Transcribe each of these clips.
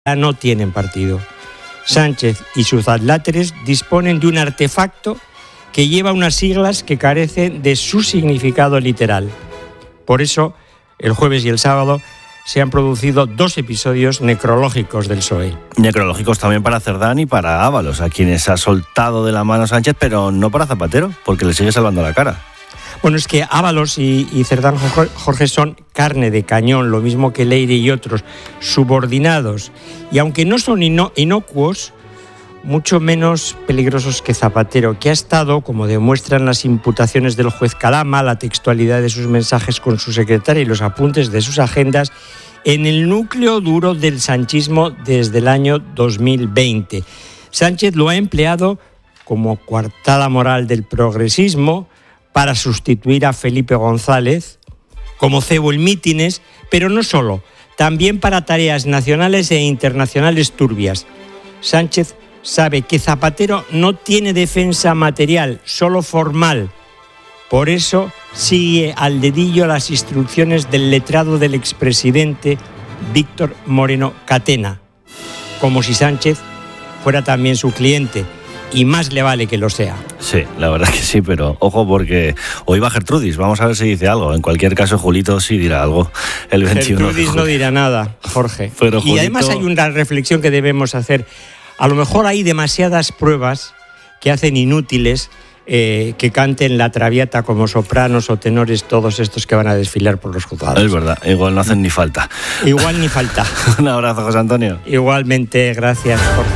no tienen partido. Sánchez y sus adláteres disponen de un artefacto que lleva unas siglas que carecen de su significado literal. Por eso, el jueves y el sábado se han producido 2 episodios necrológicos del PSOE. Necrológicos también para Cerdán y para Ábalos, a quienes ha soltado de la mano Sánchez, pero no para Zapatero, porque le sigue salvando la cara. Bueno, es que Ábalos y Cerdán, Jorge, son carne de cañón, lo mismo que Leire y otros, subordinados. Y aunque no son inocuos, mucho menos peligrosos que Zapatero, que ha estado, como demuestran las imputaciones del juez Calama, la textualidad de sus mensajes con su secretaria y los apuntes de sus agendas, en el núcleo duro del sanchismo desde el año 2020. Sánchez lo ha empleado como coartada moral del progresismo para sustituir a Felipe González, como cebo en mítines, pero no solo, también para tareas nacionales e internacionales turbias. Sánchez sabe que Zapatero no tiene defensa material, solo formal. Por eso sigue al dedillo las instrucciones del letrado del expresidente Víctor Moreno Catena, como si Sánchez fuera también su cliente, y más le vale que lo sea. Sí, la verdad que sí, pero ojo porque hoy va Gertrudis, vamos a ver si dice algo. En cualquier caso, Julito sí dirá algo el 21 Gertrudis no dirá nada, Jorge. Pero Julito... Y además hay una reflexión que debemos hacer. A lo mejor hay demasiadas pruebas que hacen inútiles que canten la Traviata como sopranos o tenores todos estos que van a desfilar por los juzgados. Es verdad, igual no hacen ni falta. Igual ni falta. Un abrazo, José Antonio. Igualmente, gracias, Jorge.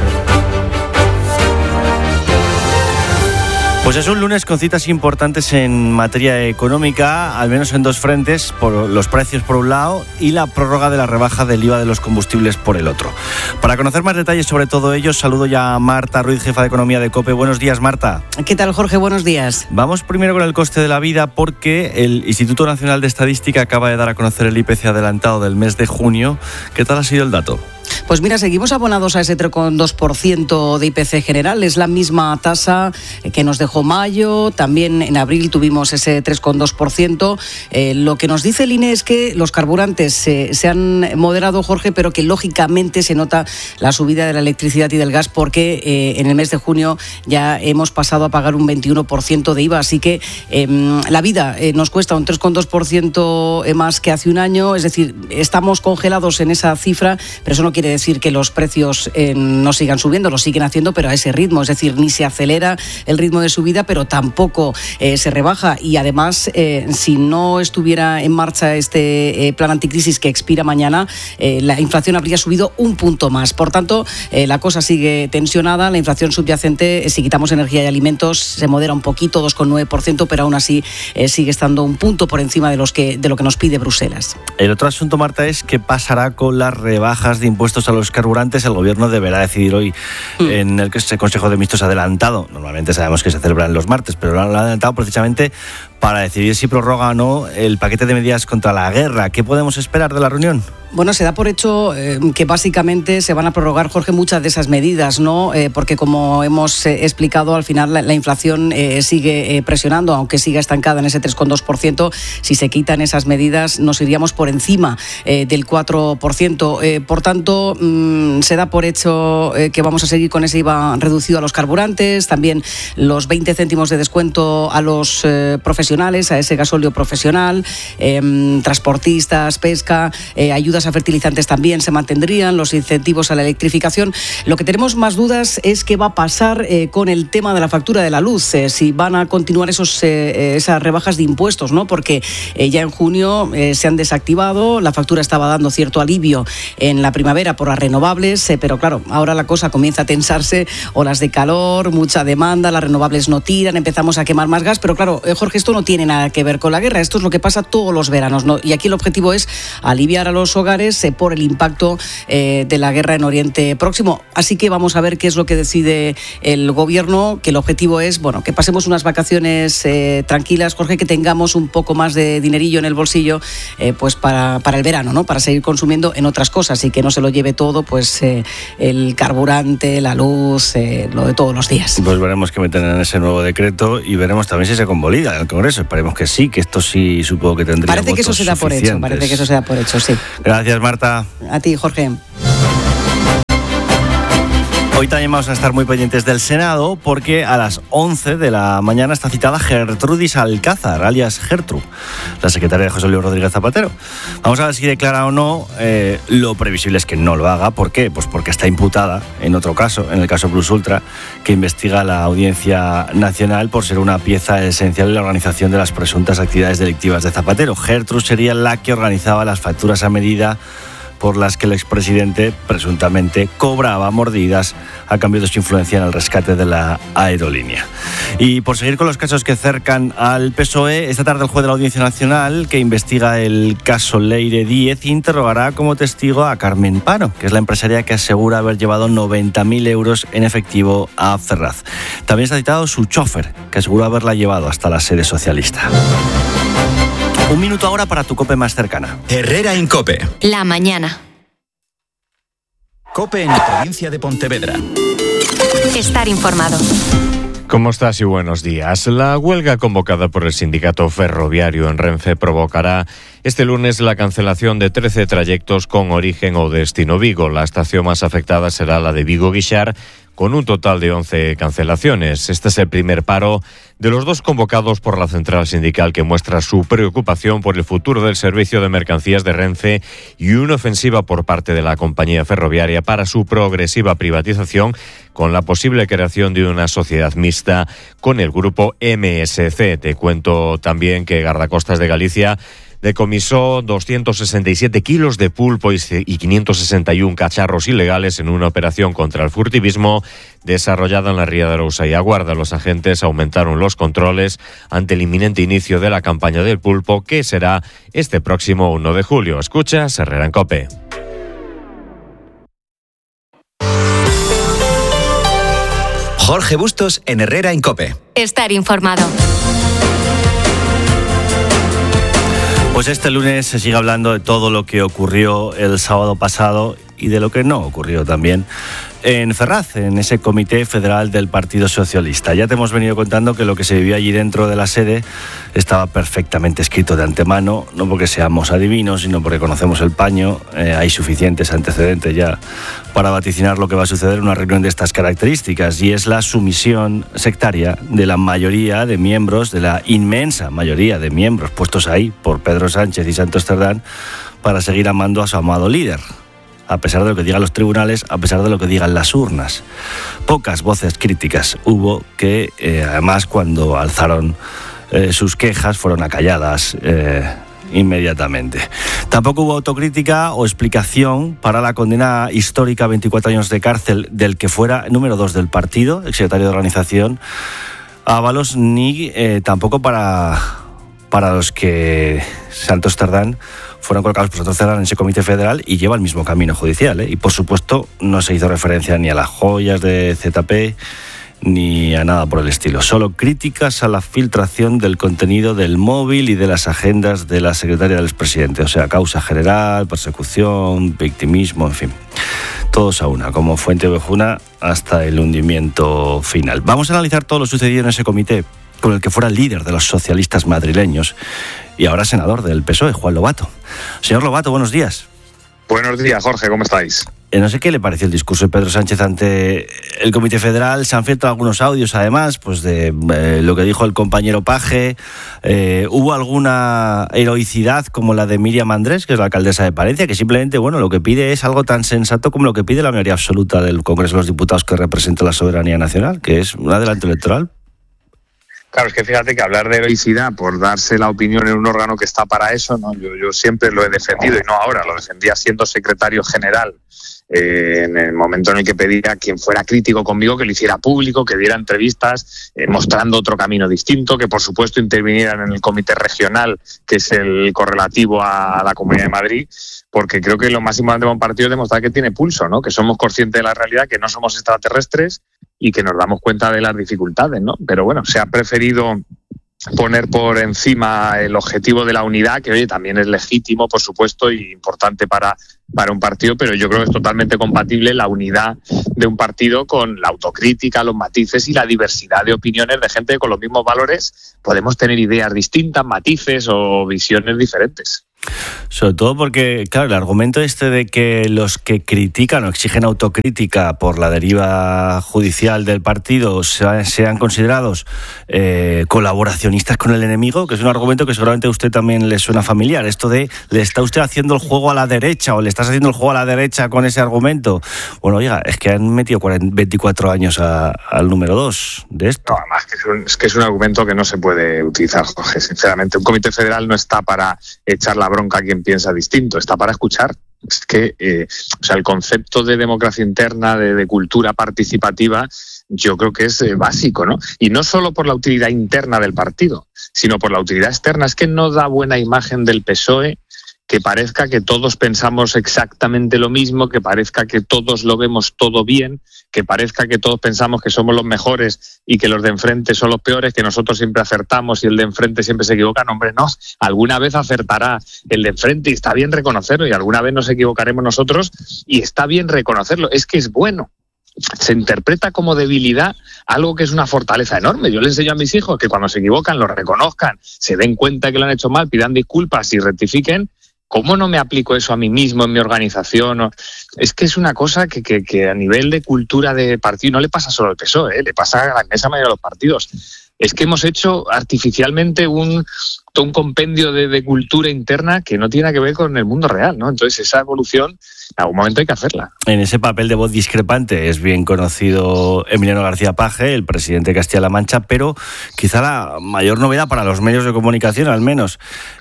Pues es un lunes con citas importantes en materia económica, al menos en 2 frentes, por los precios por un lado y la prórroga de la rebaja del IVA de los combustibles por el otro. Para conocer más detalles sobre todo ello, saludo ya a Marta Ruiz, jefa de Economía de COPE. Buenos días, Marta. ¿Qué tal, Jorge? Buenos días. Vamos primero con el coste de la vida porque el Instituto Nacional de Estadística acaba de dar a conocer el IPC adelantado del mes de junio. ¿Qué tal ha sido el dato? Pues mira, seguimos abonados a ese 3,2% de IPC general. Es la misma tasa que nos dejó mayo. También en abril tuvimos ese 3,2%. Lo que nos dice el INE es que los carburantes se han moderado, Jorge, pero que lógicamente se nota la subida de la electricidad y del gas porque en el mes de junio ya hemos pasado a pagar un 21% de IVA. Así que la vida nos cuesta un 3,2% más que hace un año. Es decir, estamos congelados en esa cifra, pero eso no quiere decir que los precios no sigan subiendo, lo siguen haciendo, pero a ese ritmo. Es decir, ni se acelera el ritmo de subida, pero tampoco se rebaja. Y además, si no estuviera en marcha este plan anticrisis que expira mañana, la inflación habría subido un punto más. Por tanto, la cosa sigue tensionada. La inflación subyacente, si quitamos energía y alimentos, se modera un poquito, 2,9%, pero aún así sigue estando un punto por encima de lo que nos pide Bruselas. El otro asunto, Marta, es qué pasará con las rebajas de impuestos a los carburantes. El Gobierno deberá decidir hoy en el Consejo de Ministros adelantado. Normalmente sabemos que se celebran los martes, pero lo han adelantado precisamente para decidir si prorroga o no el paquete de medidas contra la guerra. ¿Qué podemos esperar de la reunión? Bueno, se da por hecho que básicamente se van a prorrogar, Jorge, muchas de esas medidas, ¿no? Porque como hemos explicado, al final la inflación sigue presionando, aunque siga estancada en ese 3,2%. Si se quitan esas medidas, nos iríamos por encima del 4%. Por tanto, se da por hecho que vamos a seguir con ese IVA reducido a los carburantes, también los 20 céntimos de descuento a los profesionales, a ese gasóleo profesional, transportistas, pesca, ayudas a fertilizantes también se mantendrían, los incentivos a la electrificación. Lo que tenemos más dudas es qué va a pasar con el tema de la factura de la luz, si van a continuar esas rebajas de impuestos, ¿no? Porque ya en junio se han desactivado, la factura estaba dando cierto alivio en la primavera por las renovables, pero claro, ahora la cosa comienza a tensarse, olas de calor, mucha demanda, las renovables no tiran, empezamos a quemar más gas, pero claro, Jorge, esto no tiene nada que ver con la guerra, esto es lo que pasa todos los veranos, ¿no? Y aquí el objetivo es aliviar a los hogares por el impacto de la guerra en Oriente Próximo. Así que vamos a ver qué es lo que decide el Gobierno, que el objetivo es, bueno, que pasemos unas vacaciones tranquilas, Jorge, que tengamos un poco más de dinerillo en el bolsillo pues para el verano, ¿no? Para seguir consumiendo en otras cosas y que no se lo lleve todo, pues el carburante, la luz, lo de todos los días. Pues veremos qué meten en ese nuevo decreto y veremos también si se convalida en el Congreso. Esperemos que sí, que esto sí supongo que tendría Parece que eso se da por hecho, sí. Gracias, Marta. A ti, Jorge. Hoy también vamos a estar muy pendientes del Senado porque a las 11 de la mañana está citada Gertrudis Alcázar, alias Gertru, la secretaria de José Luis Rodríguez Zapatero. Vamos a ver si declara o no. Lo previsible es que no lo haga. ¿Por qué? Pues porque está imputada en otro caso, en el caso Plus Ultra, que investiga la Audiencia Nacional por ser una pieza esencial en la organización de las presuntas actividades delictivas de Zapatero. Gertru sería la que organizaba las facturas a medida por las que el expresidente presuntamente cobraba mordidas a cambio de su influencia en el rescate de la aerolínea. Y por seguir con los casos que cercan al PSOE, esta tarde el juez de la Audiencia Nacional, que investiga el caso Leire Díez, interrogará como testigo a Carmen Pano, que es la empresaria que asegura haber llevado 90.000 euros en efectivo a Ferraz. También está citado su chofer, que aseguró haberla llevado hasta la sede socialista. Un minuto ahora para tu COPE más cercana. Herrera Incope. La mañana. COPE en la provincia de Pontevedra. Estar informado. ¿Cómo estás y buenos días? La huelga convocada por el sindicato ferroviario en Renfe provocará este lunes la cancelación de 13 trayectos con origen o destino Vigo. La estación más afectada será la de Vigo-Guixar, con un total de 11 cancelaciones. Este es el primer paro de los 2 convocados por la central sindical, que muestra su preocupación por el futuro del servicio de mercancías de Renfe y una ofensiva por parte de la compañía ferroviaria para su progresiva privatización, con la posible creación de una sociedad mixta con el grupo MSC. Te cuento también que Guardacostas de Galicia decomisó 267 kilos de pulpo y 561 cacharros ilegales en una operación contra el furtivismo desarrollada en la ría de Arousa y Aguarda. Los agentes aumentaron los controles ante el inminente inicio de la campaña del pulpo, que será este próximo 1 de julio. Escucha Herrera en COPE. Jorge Bustos en Herrera en COPE. Estar informado. Pues este lunes se sigue hablando de todo lo que ocurrió el sábado pasado y de lo que no ocurrió también en Ferraz, en ese Comité Federal del Partido Socialista. Ya te hemos venido contando que lo que se vivió allí dentro de la sede estaba perfectamente escrito de antemano, no porque seamos adivinos, sino porque conocemos el paño. Hay suficientes antecedentes ya para vaticinar lo que va a suceder en una reunión de estas características, y es la sumisión sectaria de la mayoría de miembros, de la inmensa mayoría de miembros puestos ahí por Pedro Sánchez y Santos Cerdán, para seguir amando a su amado líder, a pesar de lo que digan los tribunales, a pesar de lo que digan las urnas. Pocas voces críticas hubo, que además cuando alzaron sus quejas fueron acalladas inmediatamente. Tampoco hubo autocrítica o explicación para la condena histórica a 24 años de cárcel del que fuera número 2 del partido, el secretario de organización, Ábalos, ni tampoco para los que Santos Cerdán fueron colocados por Santos Cerdán en ese comité federal y lleva el mismo camino judicial, Y por supuesto no se hizo referencia ni a las joyas de ZP ni a nada por el estilo. Solo críticas a la filtración del contenido del móvil y de las agendas de la secretaria del expresidente. O sea, causa general, persecución, victimismo, en fin. Todos a una, como Fuente Ovejuna, hasta el hundimiento final. Vamos a analizar todo lo sucedido en ese comité, con el que fuera líder de los socialistas madrileños y ahora senador del PSOE, Juan Lobato. Señor Lobato, buenos días. Buenos días, Jorge, ¿cómo estáis? No sé qué le pareció el discurso de Pedro Sánchez ante el Comité Federal. Se han filtrado algunos audios, además, pues de lo que dijo el compañero Paje. Hubo alguna heroicidad como la de Miriam Andrés, que es la alcaldesa de Palencia, que simplemente, lo que pide es algo tan sensato como lo que pide la mayoría absoluta del Congreso de los Diputados, que representa la soberanía nacional, que es un adelanto electoral. Claro, es que fíjate que hablar de heroicidad por darse la opinión en un órgano que está para eso, ¿no? Yo siempre lo he defendido, y no ahora, lo defendía siendo secretario general, en el momento en el que pedía a quien fuera crítico conmigo que lo hiciera público, que diera entrevistas mostrando otro camino distinto, que por supuesto intervinieran en el comité regional, que es el correlativo a la Comunidad de Madrid, porque creo que lo más importante para un partido es demostrar que tiene pulso, ¿no? Que somos conscientes de la realidad, que no somos extraterrestres y que nos damos cuenta de las dificultades, ¿no? Pero bueno, se ha preferido poner por encima el objetivo de la unidad, que oye, también es legítimo, por supuesto, y importante para un partido, pero yo creo que es totalmente compatible la unidad de un partido con la autocrítica, los matices y la diversidad de opiniones de gente que con los mismos valores podemos tener ideas distintas, matices o visiones diferentes. Sobre todo porque, claro, el argumento de que los que critican o exigen autocrítica por la deriva judicial del partido sean considerados colaboracionistas con el enemigo, que es un argumento que seguramente a usted también le suena familiar. Esto de, ¿le está usted haciendo el juego a la derecha o le estás haciendo el juego a la derecha con ese argumento? Bueno, oiga, es que han metido 24 años al número 2 de esto. No, además que es un argumento que no se puede utilizar, Jorge, sinceramente. Un comité federal no está para echar la bronca a quien piensa distinto, está para escuchar. Es que el concepto de democracia interna, de cultura participativa, yo creo que es básico, ¿no? Y no solo por la utilidad interna del partido, sino por la utilidad externa. Es que no da buena imagen del PSOE que parezca que todos pensamos exactamente lo mismo, que parezca que todos lo vemos todo bien, que parezca que todos pensamos que somos los mejores y que los de enfrente son los peores, que nosotros siempre acertamos y el de enfrente siempre se equivoca. No, hombre, no. Alguna vez acertará el de enfrente y está bien reconocerlo, y alguna vez nos equivocaremos nosotros y está bien reconocerlo. Es que es bueno. Se interpreta como debilidad algo que es una fortaleza enorme. Yo les enseño a mis hijos que cuando se equivocan lo reconozcan, se den cuenta que lo han hecho mal, pidan disculpas y rectifiquen. ¿Cómo no me aplico eso a mí mismo, en mi organización? Es que es una cosa que a nivel de cultura de partido no le pasa solo al PSOE, le pasa a la inmensa mayoría de los partidos. Es que hemos hecho artificialmente un compendio de cultura interna que no tiene que ver con el mundo real, ¿no? Entonces esa evolución en algún momento hay que hacerla. En ese papel de voz discrepante es bien conocido Emiliano García Paje, el presidente de Castilla-La Mancha, pero quizá la mayor novedad para los medios de comunicación, al menos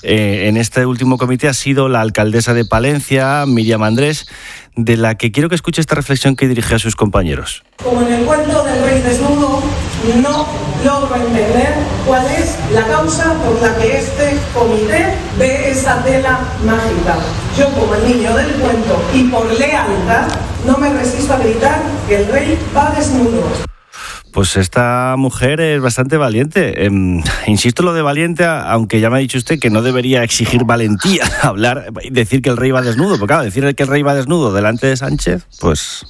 en este último comité, ha sido la alcaldesa de Palencia, Míriam Andrés, de la que quiero que escuche esta reflexión que dirige a sus compañeros. Como en el cuento del rey desnudo, no logro entender cuál es la causa por la que este comité ve esa tela mágica. Yo, como el niño del cuento y por lealtad, no me resisto a gritar que el rey va desnudo. Pues esta mujer es bastante valiente. Insisto en lo de valiente, aunque ya me ha dicho usted que no debería exigir valentía hablar y decir que el rey va desnudo. Porque claro, decir que el rey va desnudo delante de Sánchez, pues...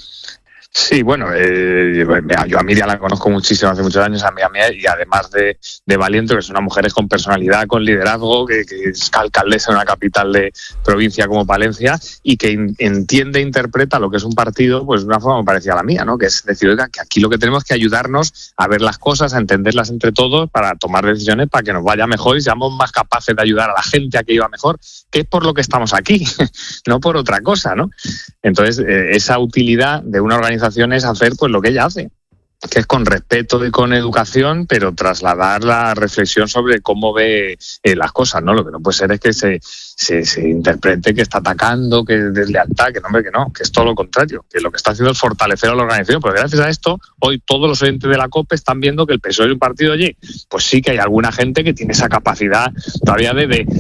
Sí, bueno, yo a Miriam la conozco muchísimo, hace muchos años, y además de valiente, que son unas mujeres con personalidad, con liderazgo, que es alcaldesa de una capital de provincia como Palencia, y que entiende e interpreta lo que es un partido pues de una forma muy parecida a la mía, ¿no? Que es decir, oiga, que aquí lo que tenemos es que ayudarnos a ver las cosas, a entenderlas entre todos, para tomar decisiones para que nos vaya mejor y seamos más capaces de ayudar a la gente a que iba mejor, que es por lo que estamos aquí, no por otra cosa, ¿no? Entonces, esa utilidad de una organización es hacer pues lo que ella hace, que es con respeto y con educación, pero trasladar la reflexión sobre cómo ve las cosas, ¿no? Lo que no puede ser es que se interprete que está atacando, que es deslealtad, que no, que es todo lo contrario, que lo que está haciendo es fortalecer a la organización, porque gracias a esto, hoy todos los oyentes de la COPE están viendo que el PSOE es un partido allí. Pues sí que hay alguna gente que tiene esa capacidad todavía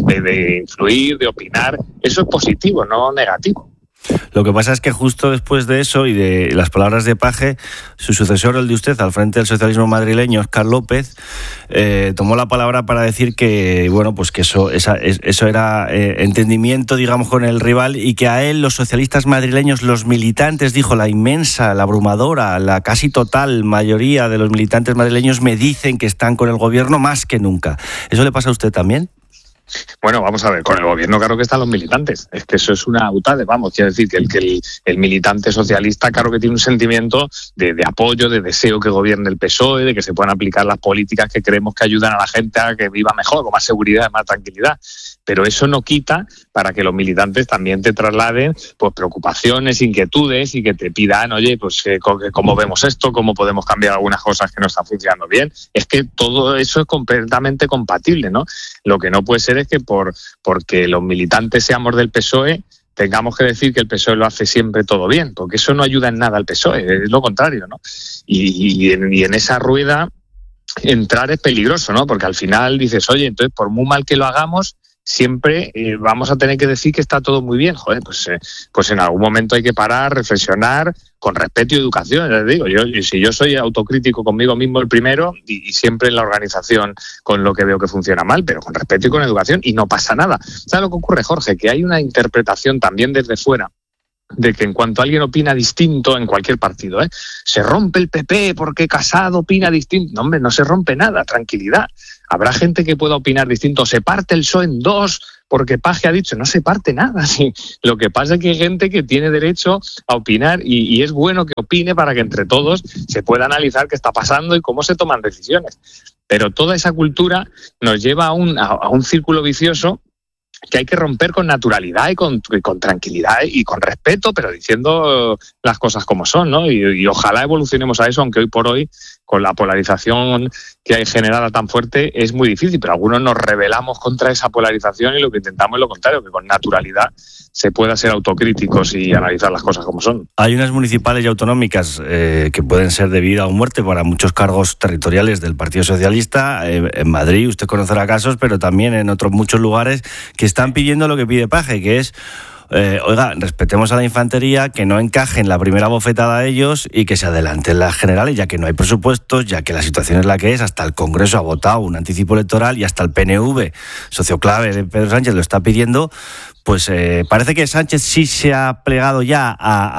de influir, de opinar. Eso es positivo, no negativo. Lo que pasa es que justo después de eso y de las palabras de Paje, su sucesor, el de usted, al frente del socialismo madrileño, Óscar López, tomó la palabra para decir que, bueno, pues que eso era entendimiento, digamos, con el rival, y que a él, los socialistas madrileños, los militantes, dijo, la inmensa, la abrumadora, la casi total mayoría de los militantes madrileños me dicen que están con el gobierno más que nunca. ¿Eso le pasa a usted también? Bueno, vamos a ver, con el gobierno claro que están los militantes, es que eso es una autade, vamos, quiero decir que el militante socialista claro que tiene un sentimiento de apoyo, de deseo que gobierne el PSOE, de que se puedan aplicar las políticas que creemos que ayudan a la gente a que viva mejor, con más seguridad, más tranquilidad, pero eso no quita para que los militantes también te trasladen pues preocupaciones, inquietudes y que te pidan, oye, pues cómo vemos esto, cómo podemos cambiar algunas cosas que no están funcionando bien. Es que todo eso es completamente compatible, ¿no? Lo que no puede ser es que porque los militantes seamos del PSOE tengamos que decir que el PSOE lo hace siempre todo bien, porque eso no ayuda en nada al PSOE, es lo contrario, ¿no? Y en esa rueda entrar es peligroso, ¿no? Porque al final dices, oye, entonces por muy mal que lo hagamos, siempre vamos a tener que decir que está todo muy bien. Joder, pues en algún momento hay que parar, reflexionar con respeto y educación. Les digo, si yo soy autocrítico conmigo mismo el primero y siempre en la organización con lo que veo que funciona mal, pero con respeto y con educación, y no pasa nada. ¿Sabes lo que ocurre, Jorge? Que hay una interpretación también desde fuera de que en cuanto alguien opina distinto en cualquier partido, se rompe el PP porque Casado opina distinto. No, hombre, no se rompe nada, tranquilidad. Habrá gente que pueda opinar distinto, se parte el PSOE en dos porque Paje ha dicho, no se parte nada. Sí. Lo que pasa es que hay gente que tiene derecho a opinar y es bueno que opine para que entre todos se pueda analizar qué está pasando y cómo se toman decisiones. Pero toda esa cultura nos lleva a un círculo vicioso que hay que romper con naturalidad y con tranquilidad y con respeto, pero diciendo las cosas como son, ¿no? Y ojalá evolucionemos a eso, aunque hoy por hoy, con la polarización que hay generada tan fuerte, es muy difícil, pero algunos nos rebelamos contra esa polarización y lo que intentamos es lo contrario, que con naturalidad se pueda ser autocríticos y analizar las cosas como son. Hay unas municipales y autonómicas que pueden ser de vida o muerte para muchos cargos territoriales del Partido Socialista. En Madrid usted conocerá casos, pero también en otros muchos lugares que están pidiendo lo que pide Paje, que es oiga, respetemos a la infantería, que no encajen la primera bofetada a ellos y que se adelanten las generales, ya que no hay presupuestos, ya que la situación es la que es. Hasta el Congreso ha votado un anticipo electoral y hasta el PNV, socio clave de Pedro Sánchez, lo está pidiendo. Pues parece que Sánchez sí se ha plegado ya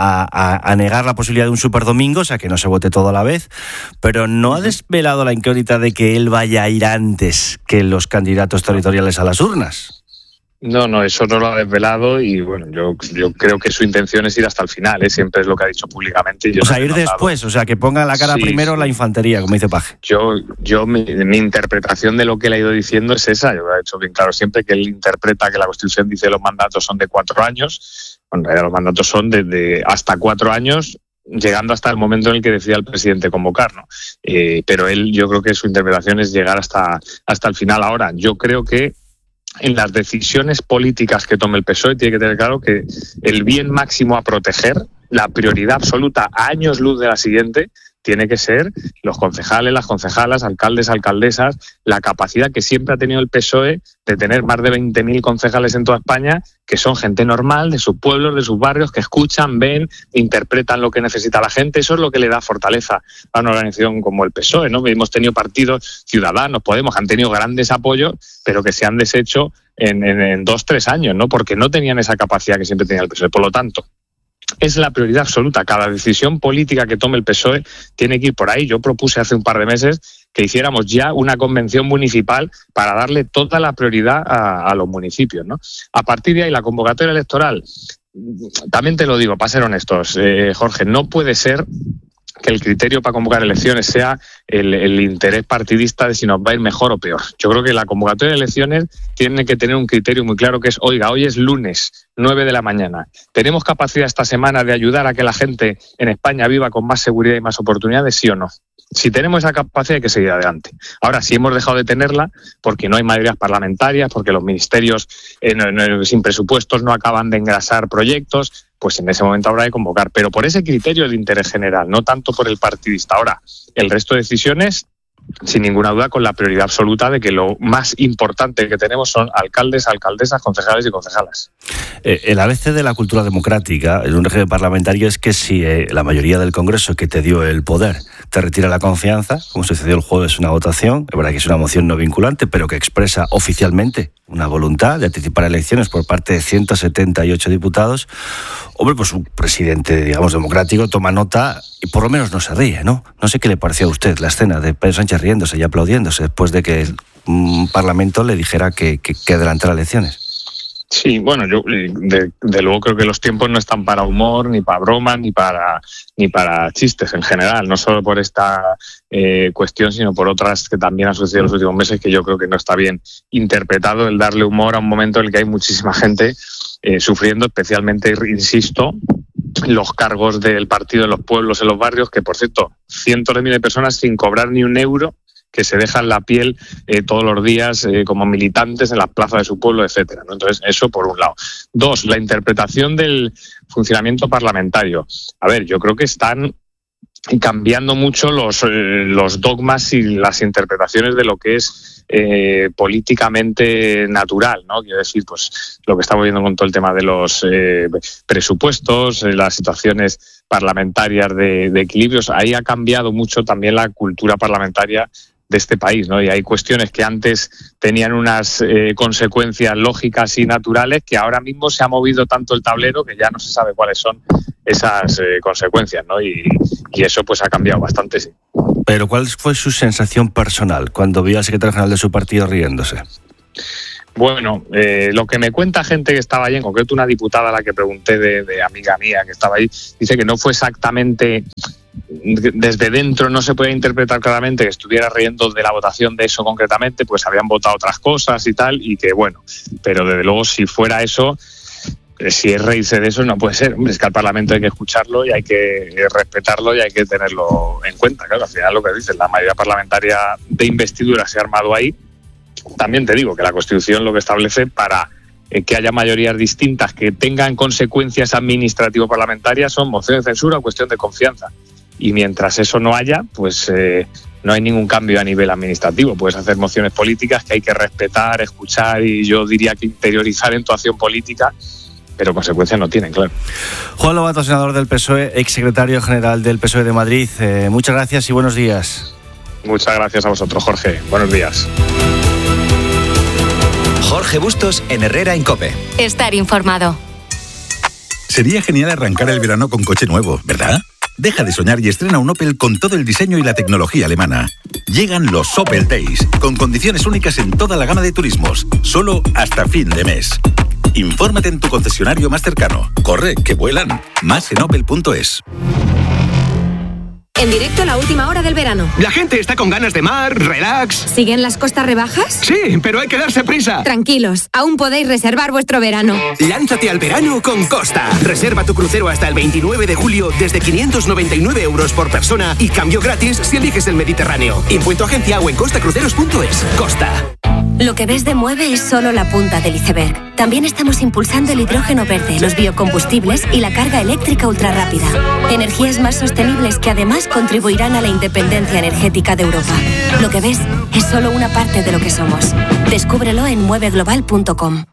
a negar la posibilidad de un superdomingo, o sea, que no se vote todo a la vez, pero no ha desvelado la incógnita de que él vaya a ir antes que los candidatos territoriales a las urnas. No, eso no lo ha desvelado y bueno, yo creo que su intención es ir hasta el final, siempre es lo que ha dicho públicamente. O sea, ir después, o sea, que ponga la cara primero la infantería, como dice Paje. Mi interpretación de lo que él ha ido diciendo es esa. Yo he hecho bien claro siempre que él interpreta que la Constitución dice que los mandatos son de 4 años, en realidad los mandatos son de hasta 4 años, llegando hasta el momento en el que decida el presidente convocar, ¿no? Pero yo creo que su interpretación es llegar hasta el final. Ahora, yo creo que en las decisiones políticas que tome el PSOE tiene que tener claro que el bien máximo a proteger, la prioridad absoluta a años luz de la siguiente, tiene que ser los concejales, las concejalas, alcaldes, alcaldesas, la capacidad que siempre ha tenido el PSOE de tener más de 20.000 concejales en toda España, que son gente normal, de sus pueblos, de sus barrios, que escuchan, ven, interpretan lo que necesita la gente. Eso es lo que le da fortaleza a una organización como el PSOE, ¿no? Hemos tenido partidos, Ciudadanos, Podemos, han tenido grandes apoyos, pero que se han deshecho en 2-3 años, ¿no? Porque no tenían esa capacidad que siempre tenía el PSOE. Por lo tanto, es la prioridad absoluta. Cada decisión política que tome el PSOE tiene que ir por ahí. Yo propuse hace un par de meses que hiciéramos ya una convención municipal para darle toda la prioridad a los municipios, ¿no? A partir de ahí, la convocatoria electoral, también te lo digo, para ser honestos, Jorge, no puede ser que el criterio para convocar elecciones sea el interés partidista de si nos va a ir mejor o peor. Yo creo que la convocatoria de elecciones tiene que tener un criterio muy claro que es, oiga, hoy es lunes, 9 de la mañana. ¿Tenemos capacidad esta semana de ayudar a que la gente en España viva con más seguridad y más oportunidades, sí o no? Si tenemos esa capacidad hay que seguir adelante. Ahora, si hemos dejado de tenerla porque no hay mayorías parlamentarias, porque los ministerios sin presupuestos no acaban de engrasar proyectos, pues en ese momento habrá que convocar. Pero por ese criterio de interés general, no tanto por el partidista. Ahora, el resto de decisiones, sin ninguna duda, con la prioridad absoluta de que lo más importante que tenemos son alcaldes, alcaldesas, concejales y concejalas. El ABC de la cultura democrática en un régimen parlamentario es que si la mayoría del Congreso que te dio el poder te retira la confianza, como sucedió el jueves una votación, es verdad que es una moción no vinculante, pero que expresa oficialmente una voluntad de anticipar elecciones por parte de 178 diputados, hombre, pues un presidente, digamos, democrático toma nota y por lo menos no se ríe, ¿no? No sé qué le pareció a usted la escena de Pedro Sánchez riéndose y aplaudiéndose después de que un Parlamento le dijera que adelantara elecciones. Sí, bueno, yo de luego creo que los tiempos no están para humor, ni para bromas, ni para chistes en general, no solo por esta cuestión, sino por otras que también han sucedido en los últimos meses, que yo creo que no está bien interpretado el darle humor a un momento en el que hay muchísima gente sufriendo, especialmente, insisto, los cargos del partido en los pueblos, en los barrios, que por cierto, cientos de miles de personas sin cobrar ni un euro, que se dejan la piel todos los días como militantes en las plazas de su pueblo, etcétera, ¿no? Entonces, eso por un lado. 2, la interpretación del funcionamiento parlamentario. A ver, yo creo que están cambiando mucho los dogmas y las interpretaciones de lo que es políticamente natural, ¿no? Quiero decir, pues lo que estamos viendo con todo el tema de los presupuestos, las situaciones parlamentarias de equilibrios, ahí ha cambiado mucho también la cultura parlamentaria de este país, ¿no? Y hay cuestiones que antes tenían unas consecuencias lógicas y naturales que ahora mismo se ha movido tanto el tablero que ya no se sabe cuáles son esas consecuencias, ¿no? Y eso pues ha cambiado bastante, sí. Pero ¿cuál fue su sensación personal cuando vio al secretario general de su partido riéndose? Bueno, lo que me cuenta gente que estaba allí, en concreto una diputada a la que pregunté de amiga mía que estaba ahí, dice que no fue exactamente, desde dentro no se puede interpretar claramente que estuviera riendo de la votación de eso concretamente, pues habían votado otras cosas y tal, y que bueno, pero desde luego si fuera eso, si es reírse de eso no puede ser. Hombre, es que al Parlamento hay que escucharlo y hay que respetarlo y hay que tenerlo en cuenta. Claro, al final lo que dicen, la mayoría parlamentaria de investidura se ha armado ahí. También te digo que la Constitución lo que establece para que haya mayorías distintas que tengan consecuencias administrativo-parlamentarias son moción de censura o cuestión de confianza. Y mientras eso no haya, pues no hay ningún cambio a nivel administrativo. Puedes hacer mociones políticas que hay que respetar, escuchar y yo diría que interiorizar en tu acción política, pero consecuencias no tienen, claro. Juan Lobato, senador del PSOE, exsecretario general del PSOE de Madrid. Muchas gracias y buenos días. Muchas gracias a vosotros, Jorge. Buenos días. Jorge Bustos en Herrera en COPE. Estar informado. Sería genial arrancar el verano con coche nuevo, ¿verdad? Deja de soñar y estrena un Opel con todo el diseño y la tecnología alemana. Llegan los Opel Days, con condiciones únicas en toda la gama de turismos, solo hasta fin de mes. Infórmate en tu concesionario más cercano. Corre, que vuelan. Más en opel.es. En directo a la última hora del verano. La gente está con ganas de mar, relax. ¿Siguen las costas rebajas? Sí, pero hay que darse prisa. Tranquilos, aún podéis reservar vuestro verano. Lánzate al verano con Costa. Reserva tu crucero hasta el 29 de julio desde 599 euros por persona y cambio gratis si eliges el Mediterráneo. Impuesto agencia o en costacruceros.es. Costa. Lo que ves de Mueve es solo la punta del iceberg. También estamos impulsando el hidrógeno verde, los biocombustibles y la carga eléctrica ultrarrápida. Energías más sostenibles que además contribuirán a la independencia energética de Europa. Lo que ves es solo una parte de lo que somos. Descúbrelo en mueveglobal.com.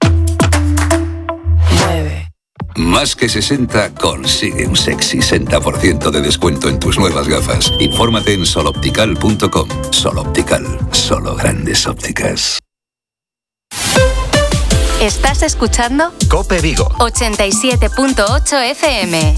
Más que 60 consigue un sexy 60% de descuento en tus nuevas gafas. Infórmate en soloptical.com. Soloptical, solo grandes ópticas. ¿Estás escuchando? COPE Vigo 87.8 FM.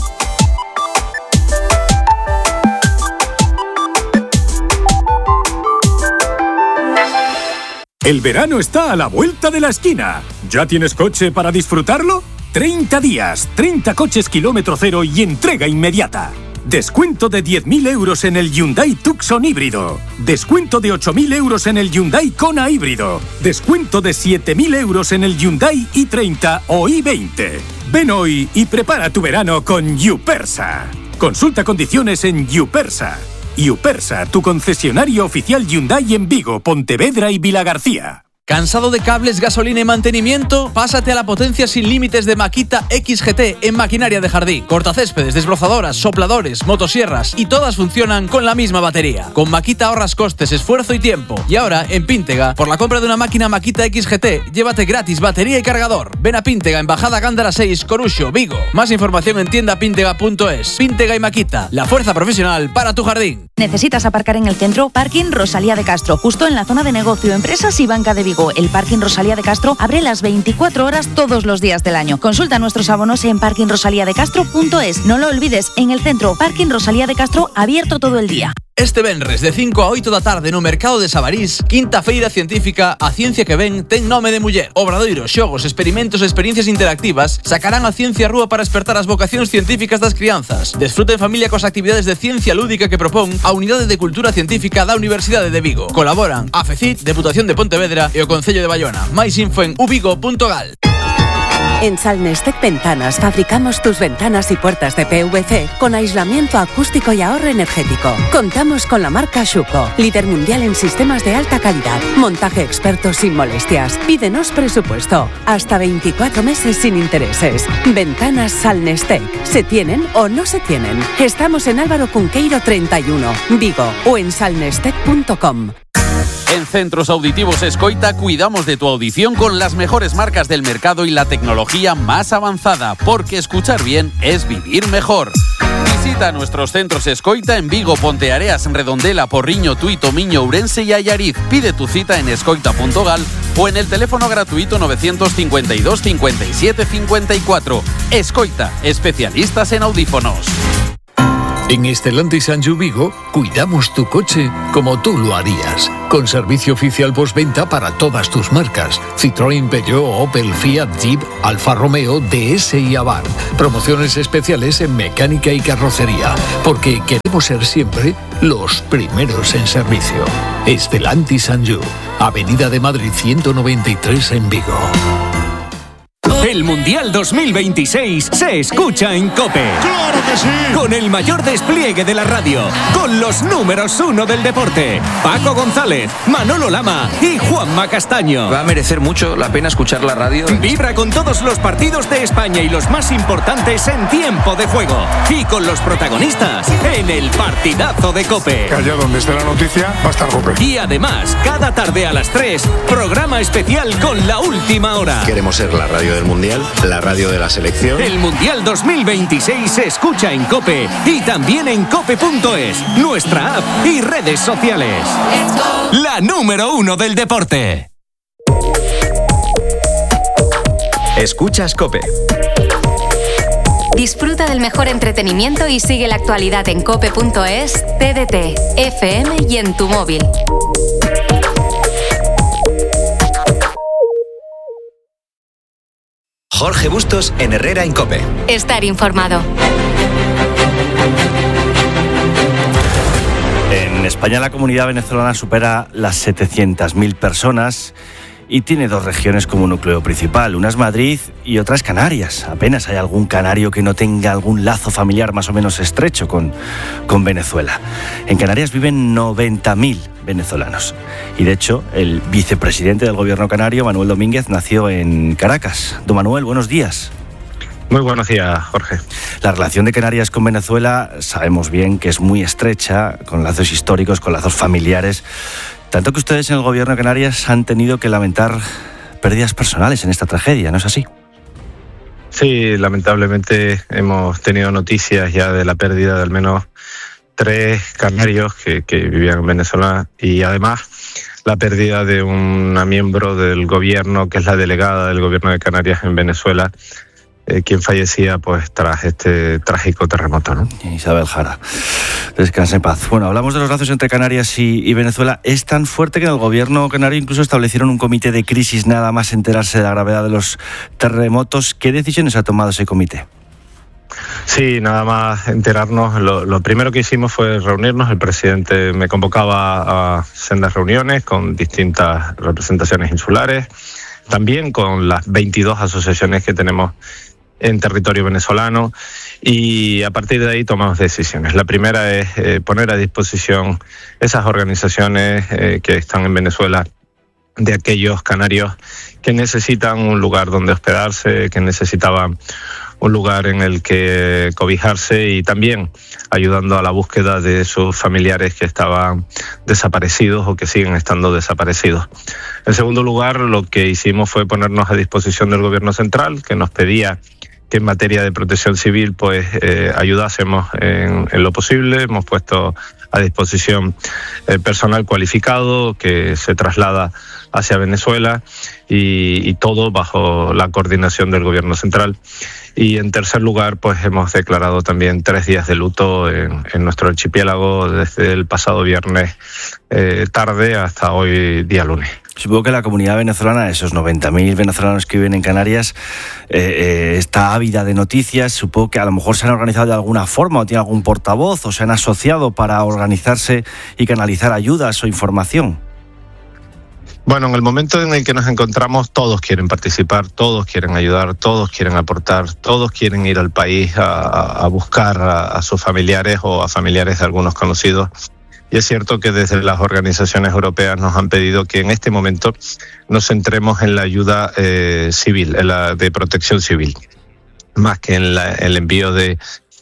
El verano está a la vuelta de la esquina. ¿Ya tienes coche para disfrutarlo? 30 días, 30 coches kilómetro cero y entrega inmediata. Descuento de 10.000 euros en el Hyundai Tucson híbrido. Descuento de 8.000 euros en el Hyundai Kona híbrido. Descuento de 7.000 euros en el Hyundai i30 o i20. Ven hoy y prepara tu verano con Yupersa. Consulta condiciones en Yupersa. Yupersa, tu concesionario oficial Hyundai en Vigo, Pontevedra y Vilagarcía. ¿Cansado de cables, gasolina y mantenimiento? Pásate a la potencia sin límites de Makita XGT en maquinaria de jardín. Cortacéspedes, desbrozadoras, sopladores, motosierras y todas funcionan con la misma batería. Con Makita ahorras costes, esfuerzo y tiempo. Y ahora, en Píntega, por la compra de una máquina Makita XGT, llévate gratis batería y cargador. Ven a Píntega, Embajada Gándara 6, Coruxo, Vigo. Más información en tiendapíntega.es. Píntega y Makita, la fuerza profesional para tu jardín. ¿Necesitas aparcar en el centro? Parking Rosalía de Castro, justo en la zona de negocio, empresas y banca de Vigo. El Parking Rosalía de Castro abre las 24 horas todos los días del año. Consulta nuestros abonos en parkingrosaliadecastro.es. No lo olvides, en el centro, Parking Rosalía de Castro abierto todo el día. Este venres de 5 a 8 da tarde no mercado de Sabarís, quinta feira científica A Ciencia que Ven ten nome de muller. Obradoiros, xogos, experimentos e experiencias interactivas sacarán a ciencia á rúa para despertar as vocacións científicas das crianzas. Desfruta en familia coas actividades de ciencia lúdica que propón a Unidade de Cultura Científica da Universidade de Vigo. Colaboran a FECIT, Deputación de Pontevedra e o Concello de Bayona. Máis info en uvigo.gal. En Salnestec Ventanas fabricamos tus ventanas y puertas de PVC con aislamiento acústico y ahorro energético. Contamos con la marca Schuko, líder mundial en sistemas de alta calidad. Montaje experto sin molestias. Pídenos presupuesto. Hasta 24 meses sin intereses. Ventanas Salnestec. ¿Se tienen o no se tienen? Estamos en Álvaro Cunqueiro 31, Vigo, o en salnestec.com. En Centros Auditivos Escoita cuidamos de tu audición con las mejores marcas del mercado y la tecnología más avanzada, porque escuchar bien es vivir mejor. Visita nuestros centros Escoita en Vigo, Ponteareas, Redondela, Porriño, Tui, Tomiño, Ourense y Allariz. Pide tu cita en escoita.gal o en el teléfono gratuito 952 57 54. Escoita, especialistas en audífonos. En Stellantis Sanju Vigo cuidamos tu coche como tú lo harías. con servicio oficial postventa para todas tus marcas: Citroën, Peugeot, Opel, Fiat, Jeep, Alfa Romeo, DS y Abarth. Promociones especiales en mecánica y carrocería, porque queremos ser siempre los primeros en servicio. Stellantis and You, Avenida de Madrid 193 en Vigo. El Mundial 2026 se escucha en COPE. ¡Claro que sí! Con el mayor despliegue de la radio, con los números 1 del deporte, Paco González, Manolo Lama y Juanma Castaño. Va a merecer mucho la pena escuchar la radio. Vibra con todos los partidos de España y los más importantes en tiempo de juego. Y con los protagonistas en el partidazo de COPE. Que allá donde esté la noticia va a estar COPE. Y además, cada tarde a las 3, programa especial con la última hora. Queremos ser la radio del Mundial, la radio de la selección. El Mundial 2026 se escucha en COPE y también en cope.es, nuestra app y redes sociales. La número 1 del deporte. Escuchas COPE. Disfruta del mejor entretenimiento y sigue la actualidad en cope.es, TDT, FM y en tu móvil. Jorge Bustos en Herrera en COPE. Estar informado. En España la comunidad venezolana supera las 700.000 personas y tiene dos regiones como núcleo principal. Una es Madrid y otra es Canarias. Apenas hay algún canario que no tenga algún lazo familiar más o menos estrecho con Venezuela. En Canarias viven 90.000 venezolanos. Y de hecho, el vicepresidente del gobierno canario, Manuel Domínguez, nació en Caracas. Don Manuel, buenos días. Muy buenos días, Jorge. La relación de Canarias con Venezuela sabemos bien que es muy estrecha, con lazos históricos, con lazos familiares. Tanto que ustedes en el gobierno de Canarias han tenido que lamentar pérdidas personales en esta tragedia, ¿no es así? Sí, lamentablemente hemos tenido noticias ya de la pérdida de al menos 3 canarios que vivían en Venezuela y además la pérdida de una miembro del gobierno, que es la delegada del gobierno de Canarias en Venezuela, quien fallecía pues tras este trágico terremoto, ¿no? Isabel Jara, descanse en paz. Bueno, hablamos de los lazos entre Canarias y Venezuela. Es tan fuerte que en el gobierno canario incluso establecieron un comité de crisis nada más enterarse de la gravedad de los terremotos. ¿Qué decisiones ha tomado ese comité? Sí, nada más enterarnos, lo primero que hicimos fue reunirnos. El presidente me convocaba a sendas reuniones con distintas representaciones insulares, también con las 22 asociaciones que tenemos en territorio venezolano, y a partir de ahí tomamos decisiones. La primera es poner a disposición esas organizaciones que están en Venezuela, de aquellos canarios que necesitan un lugar donde hospedarse, que necesitaban un lugar en el que cobijarse, y también ayudando a la búsqueda de sus familiares que estaban desaparecidos o que siguen estando desaparecidos. En segundo lugar, lo que hicimos fue ponernos a disposición del gobierno central, que nos pedía que en materia de protección civil pues ayudásemos en lo posible. Hemos puesto a disposición personal cualificado que se traslada hacia Venezuela y todo bajo la coordinación del gobierno central. Y en tercer lugar, pues hemos declarado también 3 días de luto en nuestro archipiélago desde el pasado viernes tarde hasta hoy día lunes. Supongo que la comunidad venezolana, esos 90.000 venezolanos que viven en Canarias, está ávida de noticias. Supongo que a lo mejor se han organizado de alguna forma o tienen algún portavoz o se han asociado para organizarse y canalizar ayudas o información. Bueno, en el momento en el que nos encontramos, todos quieren participar, todos quieren ayudar, todos quieren aportar, todos quieren ir al país a buscar a sus familiares o a familiares de algunos conocidos. Y es cierto que desde las organizaciones europeas nos han pedido que en este momento nos centremos en la ayuda civil, en la de protección civil, más que en el envío de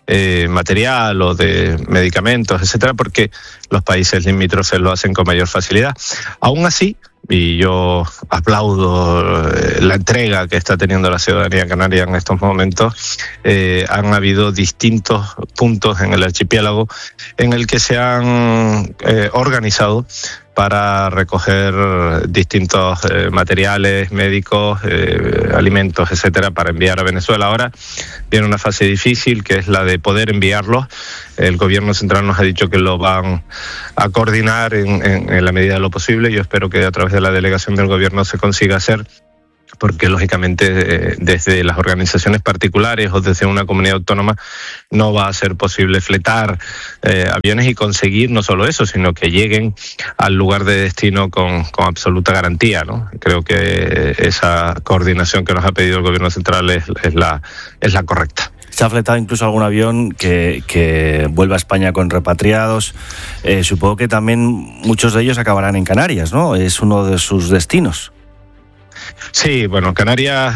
material o de medicamentos, etcétera, porque los países limítrofes lo hacen con mayor facilidad. Aún así, y yo aplaudo la entrega que está teniendo la ciudadanía canaria en estos momentos, han habido distintos puntos en el archipiélago en el que se han organizado para recoger distintos materiales médicos, alimentos, etcétera, para enviar a Venezuela. Ahora viene una fase difícil, que es la de poder enviarlos. El gobierno central nos ha dicho que lo van a coordinar en la medida de lo posible. Yo espero que a través de la delegación del gobierno se consiga hacer, porque lógicamente desde las organizaciones particulares o desde una comunidad autónoma no va a ser posible fletar aviones y conseguir no solo eso, sino que lleguen al lugar de destino con absoluta garantía, ¿no? Creo que esa coordinación que nos ha pedido el gobierno central es la correcta. Se ha fletado incluso algún avión que vuelva a España con repatriados. Supongo que también muchos de ellos acabarán en Canarias, ¿no? Es uno de sus destinos. Sí, bueno, Canarias,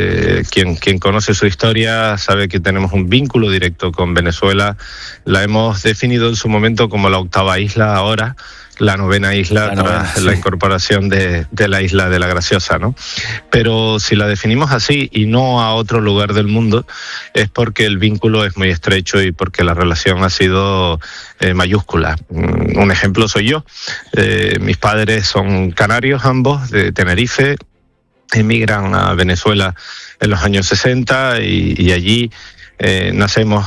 quien conoce su historia sabe que tenemos un vínculo directo con Venezuela. La hemos definido en su momento como la 8ª isla, ahora la 9ª isla, tras la incorporación de la isla de la Graciosa, ¿no? Pero si la definimos así y no a otro lugar del mundo, es porque el vínculo es muy estrecho y porque la relación ha sido mayúscula. Un ejemplo soy yo. Mis padres son canarios ambos, de Tenerife. Emigran a Venezuela en los años 60 y allí nacemos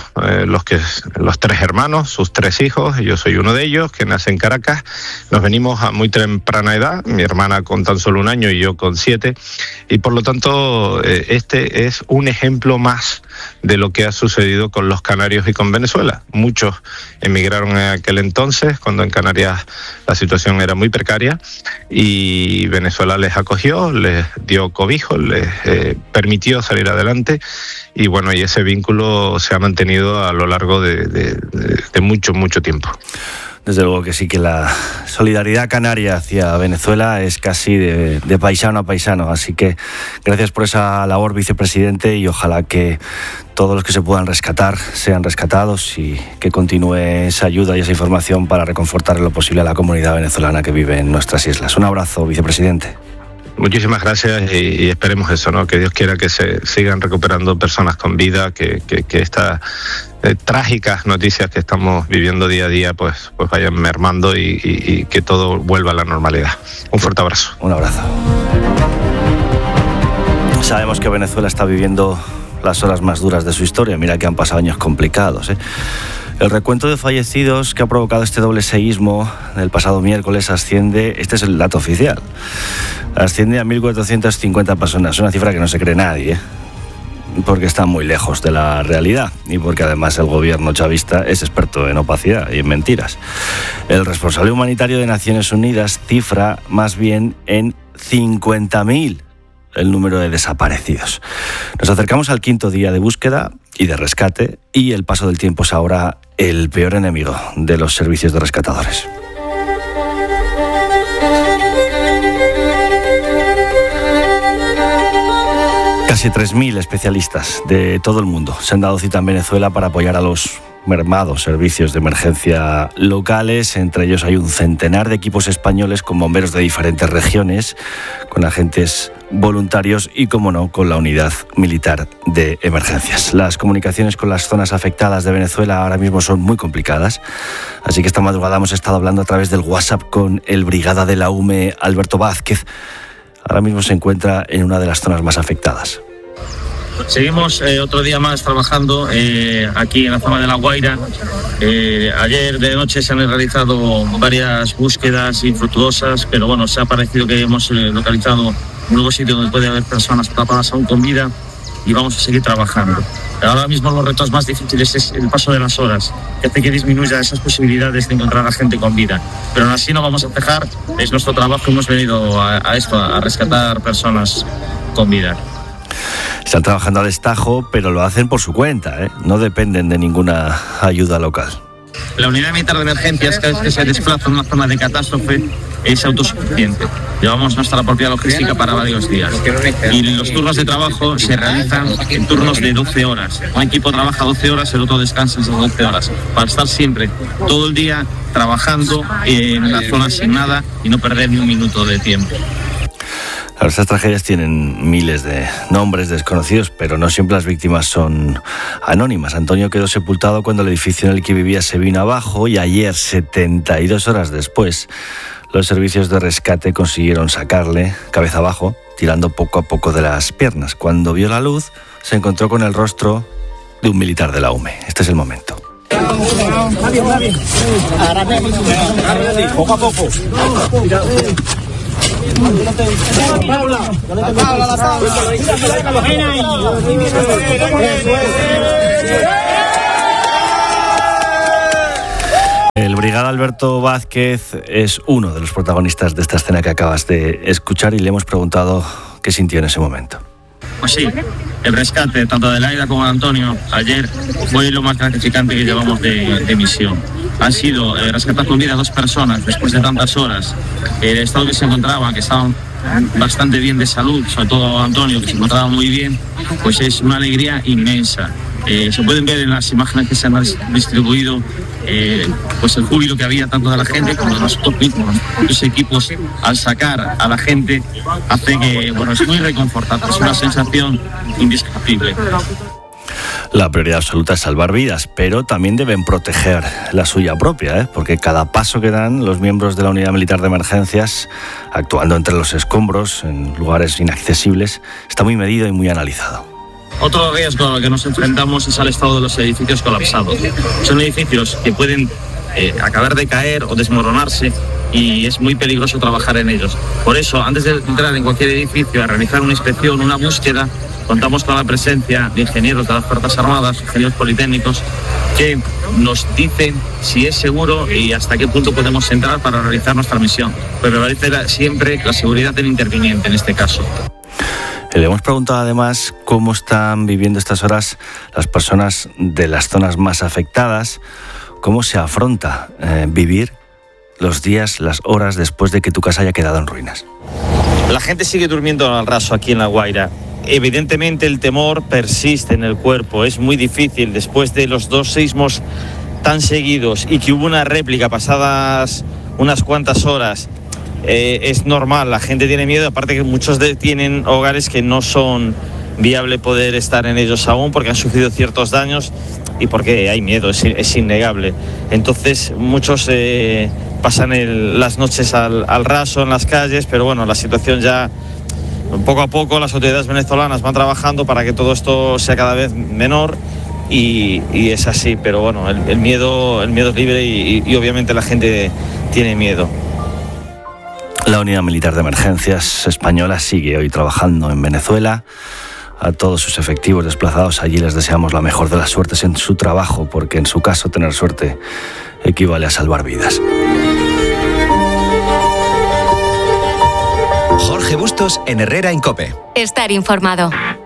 los 3 hermanos, sus 3 hijos. Yo soy uno de ellos, que nace en Caracas. Nos venimos a muy temprana edad, mi hermana con tan solo 1 año y yo con 7, y por lo tanto este es un ejemplo más de lo que ha sucedido con los canarios y con Venezuela. Muchos emigraron en aquel entonces, cuando en Canarias la situación era muy precaria, y Venezuela les acogió, les dio cobijo, les permitió salir adelante, y bueno, y ese vínculo se ha mantenido a lo largo de mucho tiempo. Desde luego que sí, que la solidaridad canaria hacia Venezuela es casi de paisano a paisano. Así que gracias por esa labor, vicepresidente, y ojalá que todos los que se puedan rescatar sean rescatados y que continúe esa ayuda y esa información para reconfortar en lo posible a la comunidad venezolana que vive en nuestras islas. Un abrazo, vicepresidente. Muchísimas gracias y esperemos eso, ¿no? Que Dios quiera que se sigan recuperando personas con vida, que estas trágicas noticias que estamos viviendo día a día pues vayan mermando y que todo vuelva a la normalidad. Un fuerte abrazo. Un abrazo. Sabemos que Venezuela está viviendo las horas más duras de su historia. Mira que han pasado años complicados, ¿eh? El recuento de fallecidos que ha provocado este doble seísmo del pasado miércoles asciende, este es el dato oficial, asciende a 1.450 personas, una cifra que no se cree nadie, porque está muy lejos de la realidad y porque además el gobierno chavista es experto en opacidad y en mentiras. El responsable humanitario de Naciones Unidas cifra más bien en 50.000 el número de desaparecidos. Nos acercamos al 5.º día de búsqueda y de rescate, y el paso del tiempo es ahora el peor enemigo de los servicios de rescatadores. Casi 3.000 especialistas de todo el mundo se han dado cita en Venezuela para apoyar a los mermados servicios de emergencia locales. Entre ellos hay un centenar de equipos españoles con bomberos de diferentes regiones, con agentes voluntarios y, como no, con la unidad militar de emergencias. Las comunicaciones con las zonas afectadas de Venezuela ahora mismo son muy complicadas, así que esta madrugada hemos estado hablando a través del WhatsApp con el brigada de la UME, Alberto Vázquez. Ahora mismo se encuentra en una de las zonas más afectadas. Seguimos otro día más trabajando aquí en la zona de La Guaira. Ayer de noche se han realizado varias búsquedas infructuosas, pero bueno, se ha parecido que hemos localizado un nuevo sitio donde puede haber personas atrapadas aún con vida, y vamos a seguir trabajando. Ahora mismo los retos más difíciles es el paso de las horas, que hace que disminuya esas posibilidades de encontrar a gente con vida. Pero aún así no vamos a cejar, es nuestro trabajo, hemos venido a esto, a rescatar personas con vida. Están trabajando a destajo, pero lo hacen por su cuenta, ¿eh? No dependen de ninguna ayuda local. La unidad militar de emergencias, cada vez que se desplaza en una zona de catástrofe, es autosuficiente. Llevamos nuestra propia logística para varios días. Y los turnos de trabajo se realizan en turnos de 12 horas. Un equipo trabaja 12 horas, el otro descansa esas 12 horas. Para estar siempre, todo el día, trabajando en la zona asignada y no perder ni un minuto de tiempo. Estas tragedias tienen miles de nombres desconocidos, pero no siempre las víctimas son anónimas. Antonio quedó sepultado cuando el edificio en el que vivía se vino abajo, y ayer, 72 horas después, Los servicios de rescate consiguieron sacarle cabeza abajo, tirando poco a poco de las piernas. Cuando vio la luz, se encontró con el rostro de un militar de la UME. Este es el momento. Poco a poco. El brigada Alberto Vázquez es uno de los protagonistas de esta escena que acabas de escuchar y le hemos preguntado qué sintió en ese momento. Pues sí, el rescate tanto de Laida como de Antonio ayer fue lo más gratificante que llevamos de misión. Han sido rescatar con vida a 2 personas después de tantas horas. El estado que se encontraba, que estaban bastante bien de salud, sobre todo Antonio, que se encontraba muy bien, pues es una alegría inmensa. Se pueden ver en las imágenes que se han distribuido pues el júbilo que había tanto de la gente como de nosotros mismos. Los equipos, al sacar a la gente, hace que, bueno, es muy reconfortante, es una sensación indescriptible. La prioridad absoluta es salvar vidas, pero también deben proteger la suya propia, porque cada paso que dan los miembros de la Unidad Militar de Emergencias, actuando entre los escombros, en lugares inaccesibles, está muy medido y muy analizado. Otro riesgo al que nos enfrentamos es al estado de los edificios colapsados. Son edificios que pueden acabar de caer o desmoronarse y es muy peligroso trabajar en ellos. Por eso, antes de entrar en cualquier edificio a realizar una inspección, una búsqueda, contamos con la presencia de ingenieros de las Fuerzas Armadas, ingenieros politécnicos, que nos dicen si es seguro y hasta qué punto podemos entrar para realizar nuestra misión. Pero prevalecer siempre la seguridad del interviniente en este caso. Le hemos preguntado además cómo están viviendo estas horas las personas de las zonas más afectadas, cómo se afronta vivir los días, las horas después de que tu casa haya quedado en ruinas. La gente sigue durmiendo al raso aquí en La Guaira. Evidentemente el temor persiste en el cuerpo, es muy difícil después de los 2 sismos tan seguidos y que hubo una réplica pasadas unas cuantas horas. Es normal, la gente tiene miedo, aparte que muchos tienen hogares que no son viable poder estar en ellos aún porque han sufrido ciertos daños y porque hay miedo, es innegable. Entonces muchos pasan las noches al raso en las calles, pero bueno, la situación ya poco a poco las autoridades venezolanas van trabajando para que todo esto sea cada vez menor y es así, pero bueno, el miedo es libre y obviamente la gente tiene miedo. La Unidad Militar de Emergencias española sigue hoy trabajando en Venezuela. A todos sus efectivos desplazados allí les deseamos la mejor de las suertes en su trabajo, porque en su caso tener suerte equivale a salvar vidas. Jorge Bustos en Herrera en COPE. Estar informado.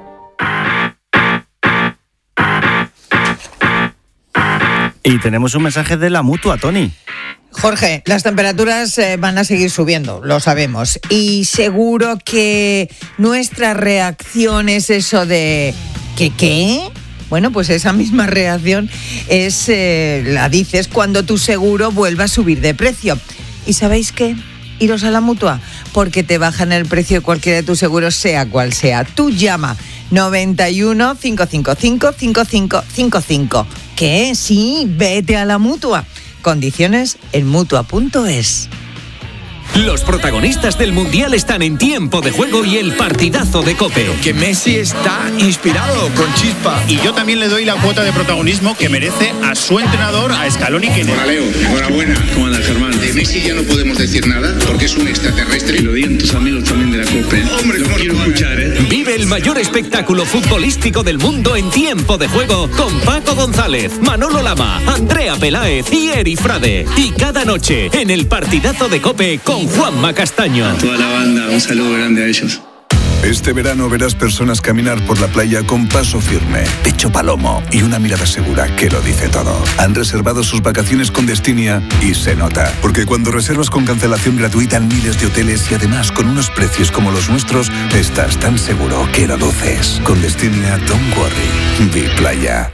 Y tenemos un mensaje de la Mutua, Tony. Jorge, las temperaturas van a seguir subiendo, lo sabemos. Y seguro que nuestra reacción es eso de... ¿Qué? Bueno, pues esa misma reacción la dices cuando tu seguro vuelva a subir de precio. ¿Y sabéis qué? Iros a la Mutua, porque te bajan el precio de cualquiera de tus seguros, sea cual sea. Tú llama 91 555 5555. ¿Qué? Sí, vete a la Mutua. Condiciones en Mutua.es. Los protagonistas del Mundial están en Tiempo de Juego y el partidazo de COPE. Que Messi está inspirado, con chispa. Y yo también le doy la cuota de protagonismo que merece a su entrenador, a Scaloni. Hola Leo, enhorabuena. ¿Cómo andas, Germán? De Messi ya no podemos decir nada porque es un extraterrestre. Y lo digan tus amigos también de la COPE. Hombre, lo quiero escuchar, ¿eh? Vive el mayor espectáculo futbolístico del mundo en Tiempo de Juego con Paco González, Manolo Lama, Andrea Peláez y Eri Frade. Y cada noche en el partidazo de COPE con Juanma Castaño. A toda la banda, un saludo grande a ellos. Este verano verás personas caminar por la playa con paso firme, pecho palomo y una mirada segura que lo dice todo. Han reservado sus vacaciones con Destinia y se nota. Porque cuando reservas con cancelación gratuita en miles de hoteles y además con unos precios como los nuestros, estás tan seguro que lo duces. Con Destinia, don't worry. Be playa.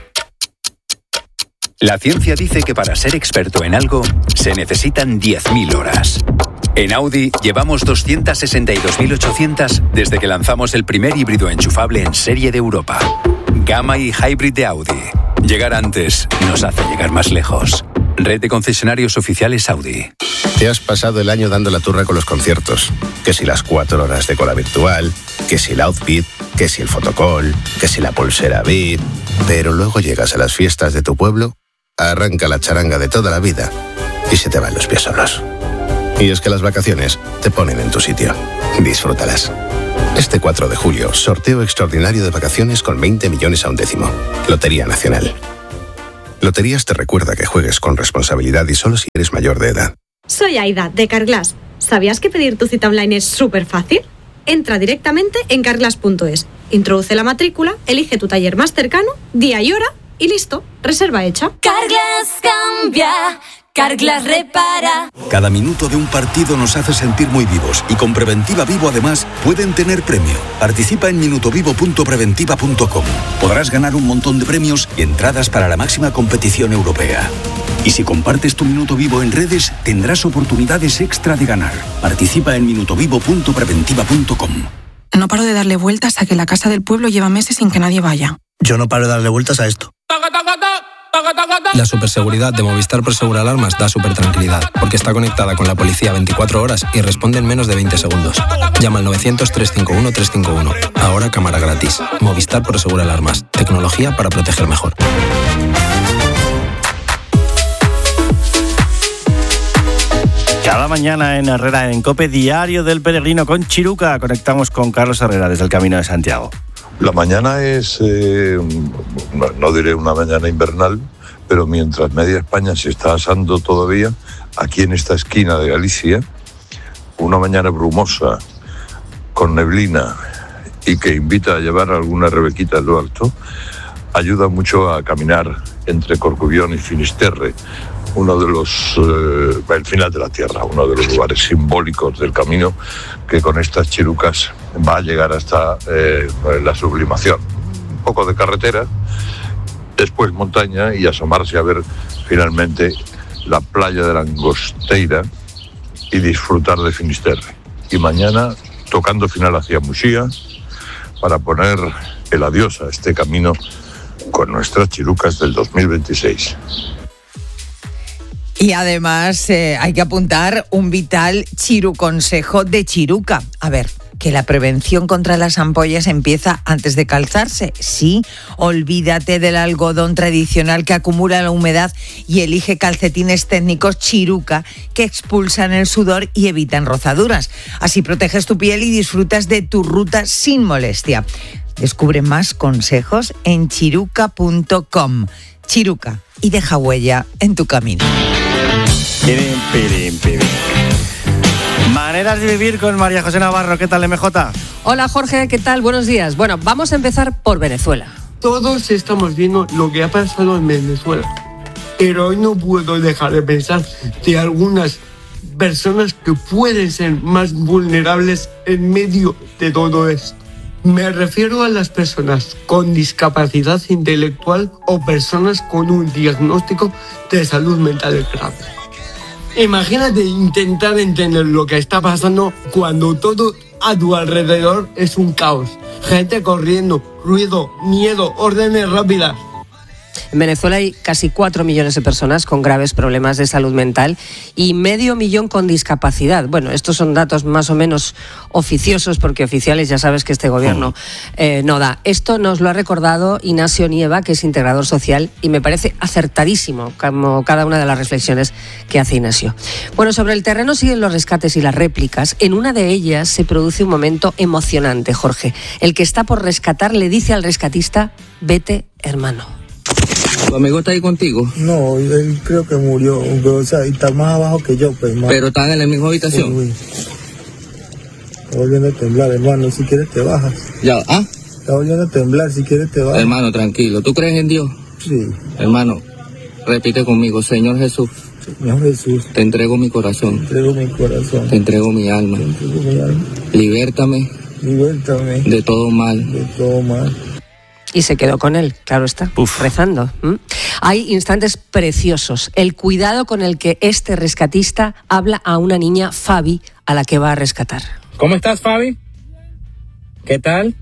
La ciencia dice que para ser experto en algo se necesitan 10.000 horas. En Audi llevamos 262.800 desde que lanzamos el primer híbrido enchufable en serie de Europa. Gamma y Hybrid de Audi. Llegar antes nos hace llegar más lejos. Red de concesionarios oficiales Audi. Te has pasado el año dando la turra con los conciertos. Que si las 4 horas de cola virtual, que si el outfit, que si el fotocall, que si la pulsera Beat. Pero luego llegas a las fiestas de tu pueblo, arranca la charanga de toda la vida y se te van los pies solos. Y es que las vacaciones te ponen en tu sitio. Disfrútalas. Este 4 de julio, sorteo extraordinario de vacaciones con 20 millones a un décimo. Lotería Nacional. Loterías te recuerda que juegues con responsabilidad y solo si eres mayor de edad. Soy Aida, de Carglass. ¿Sabías que pedir tu cita online es súper fácil? Entra directamente en carglass.es, introduce la matrícula, elige tu taller más cercano, día y hora y listo, reserva hecha. Carglass cambia, Carglass repara. Cada minuto de un partido nos hace sentir muy vivos y con Preventiva Vivo además pueden tener premio. Participa en minutovivo.preventiva.com. Podrás ganar un montón de premios y entradas para la máxima competición europea. Y si compartes tu Minuto Vivo en redes, tendrás oportunidades extra de ganar. Participa en minutovivo.preventiva.com. No paro de darle vueltas a que la casa del pueblo lleva meses sin que nadie vaya. Yo no paro de darle vueltas a esto. La superseguridad de Movistar Prosegur Alarmas da súper tranquilidad, porque está conectada con la policía 24 horas y responde en menos de 20 segundos. Llama al 900-351-351. Ahora cámara gratis. Movistar Prosegur Alarmas. Tecnología para proteger mejor. Cada mañana en Herrera en COPE, Diario del Peregrino con Chiruca. Conectamos con Carlos Herrera desde el Camino de Santiago. La mañana es, no diré una mañana invernal, pero mientras media España se está asando todavía, aquí en esta esquina de Galicia, una mañana brumosa, con neblina y que invita a llevar alguna rebequita en lo alto, ayuda mucho a caminar entre Corcubión y Finisterre, uno de los, el final de la tierra, uno de los lugares simbólicos del camino que con estas chirucas va a llegar hasta la sublimación. Un poco de carretera, después montaña y asomarse a ver finalmente la playa de la Angosteira y disfrutar de Finisterre. Y mañana tocando final hacia Muxía para poner el adiós a este camino con nuestras chirucas del 2026. Y además hay que apuntar un vital chiruconsejo de Chiruca. A ver, que la prevención contra las ampollas empieza antes de calzarse. Sí, olvídate del algodón tradicional que acumula la humedad y elige calcetines técnicos Chiruca que expulsan el sudor y evitan rozaduras. Así proteges tu piel y disfrutas de tu ruta sin molestia. Descubre más consejos en chiruca.com. Chiruca, y deja huella en tu camino. Maneras de vivir con María José Navarro. ¿Qué tal, MJ? Hola, Jorge, ¿qué tal? Buenos días. Bueno, vamos a empezar por Venezuela. Todos estamos viendo lo que ha pasado en Venezuela, pero hoy no puedo dejar de pensar de algunas personas que pueden ser más vulnerables en medio de todo esto. Me refiero a las personas con discapacidad intelectual o personas con un diagnóstico de salud mental grave. Imagínate intentar entender lo que está pasando cuando todo a tu alrededor es un caos. Gente corriendo, ruido, miedo, órdenes rápidas. En Venezuela hay casi 4 millones de personas con graves problemas de salud mental y 500.000 con discapacidad. Bueno, estos son datos más o menos oficiosos porque oficiales ya sabes que este gobierno no da. Esto nos lo ha recordado Ignacio Nieva, que es integrador social, y me parece acertadísimo como cada una de las reflexiones que hace Ignacio. Bueno, sobre el terreno siguen los rescates y las réplicas. En una de ellas se produce un momento emocionante, Jorge. El que está por rescatar le dice al rescatista: vete, hermano. ¿Tu amigo está ahí contigo? No, él creo que murió, o sea, está más abajo que yo, pues, más. ¿Pero están en la misma habitación? Uy. Está volviendo a temblar, hermano, si quieres te bajas. Ya, ¿ah? Está volviendo a temblar, si quieres te bajas. Hermano, tranquilo, ¿tú crees en Dios? Sí. Hermano, repite conmigo: Señor Jesús. Señor Jesús. Te entrego mi corazón. Te entrego mi corazón. Te entrego mi alma. Te entrego mi alma. Libértame. Libértame. De todo mal. De todo mal. Y se quedó con él, claro está, rezando. Hay instantes preciosos. El cuidado con el que este rescatista habla a una niña, Fabi, a la que va a rescatar. ¿Cómo estás, Fabi? ¿Qué tal?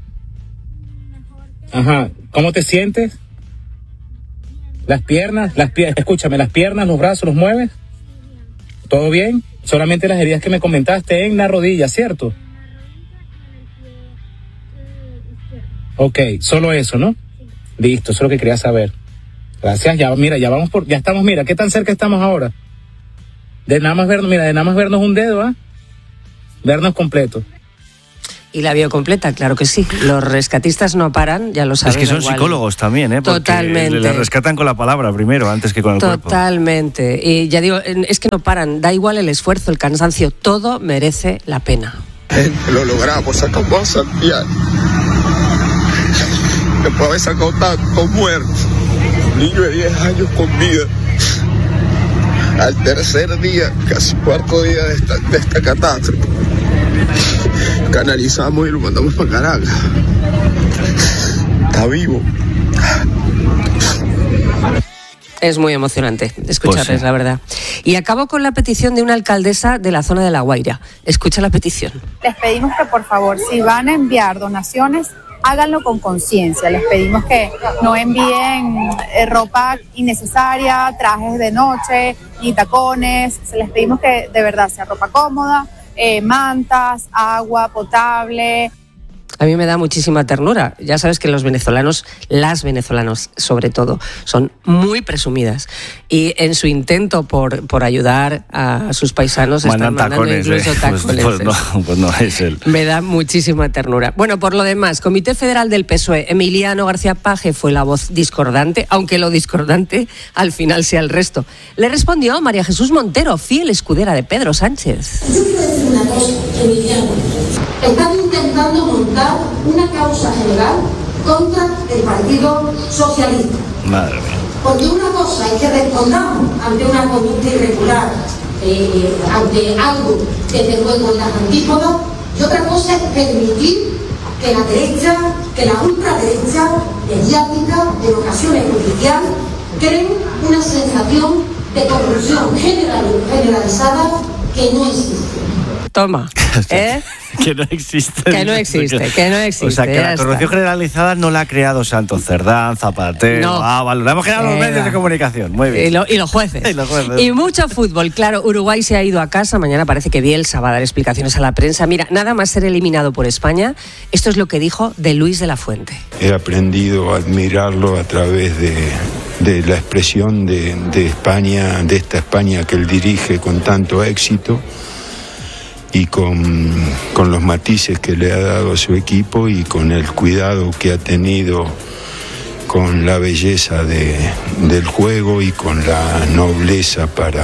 Ajá. ¿Cómo te sientes? Las piernas, escúchame, las piernas, los brazos, ¿los mueves? ¿Todo bien? Solamente las heridas que me comentaste en la rodilla, ¿cierto? Ok, solo eso, ¿no? Listo, eso es lo que quería saber. Gracias, ya estamos, mira, ¿qué tan cerca estamos ahora? De nada más vernos un dedo, ¿ah? Vernos completo. Y la vio completa, claro que sí. Los rescatistas no paran, ya lo saben. Es que son igual. psicólogos también, ¿eh? Porque totalmente. le rescatan con la palabra primero, antes que con el cuerpo. Totalmente. Y ya digo, es que no paran. Da igual el esfuerzo, el cansancio, todo merece la pena. Lo logramos, sacamos a Santiago. Después de haber sacado tantos muertos, un niño de 10 años con vida. Al tercer día, casi cuarto día de esta catástrofe, canalizamos y lo mandamos para Caracas. Está vivo. Es muy emocionante escucharles, Pues sí. la verdad. Y acabo con la petición de una alcaldesa de la zona de La Guaira. Escucha la petición. Les pedimos que por favor, si van a enviar donaciones, háganlo con conciencia. Les pedimos que no envíen ropa innecesaria, trajes de noche, ni tacones. Se les pedimos que de verdad sea ropa cómoda, mantas, agua potable. A mí me da muchísima ternura. Ya sabes que las venezolanos sobre todo, son muy presumidas. Y en su intento por ayudar a sus paisanos están mandando tacones, incluso tacones. Pues no es él. Me da muchísima ternura. Bueno, por lo demás, Comité Federal del PSOE, Emiliano García Paje fue la voz discordante, aunque lo discordante al final sea el resto. Le respondió María Jesús Montero, fiel escudera de Pedro Sánchez. Yo quiero decir una cosa, Emiliano. Están intentando montar una causa general contra el Partido Socialista. Madre mía. Porque una cosa es que respondamos ante una conducta irregular, ante algo que te juego en las antípodas, y otra cosa es permitir que la derecha, que la ultraderecha mediática, de ocasiones oficial, creen una sensación de corrupción generalizada que no existe. Toma, ¿eh? Que no existe. Que no existe. O sea, que la corrupción está. generalizada no la ha creado Santos Cerdán, Zapatero. No. Vale, la hemos creado los medios de comunicación. Muy bien. Y los jueces. Y mucho fútbol. Claro, Uruguay se ha ido a casa. Mañana parece que Bielsa va a dar explicaciones a la prensa. Mira, nada más ser eliminado por España, esto es lo que dijo de Luis de la Fuente. He aprendido a admirarlo a través de la expresión de España, de esta España que él dirige con tanto éxito, y con los matices que le ha dado a su equipo y con el cuidado que ha tenido con la belleza del juego y con la nobleza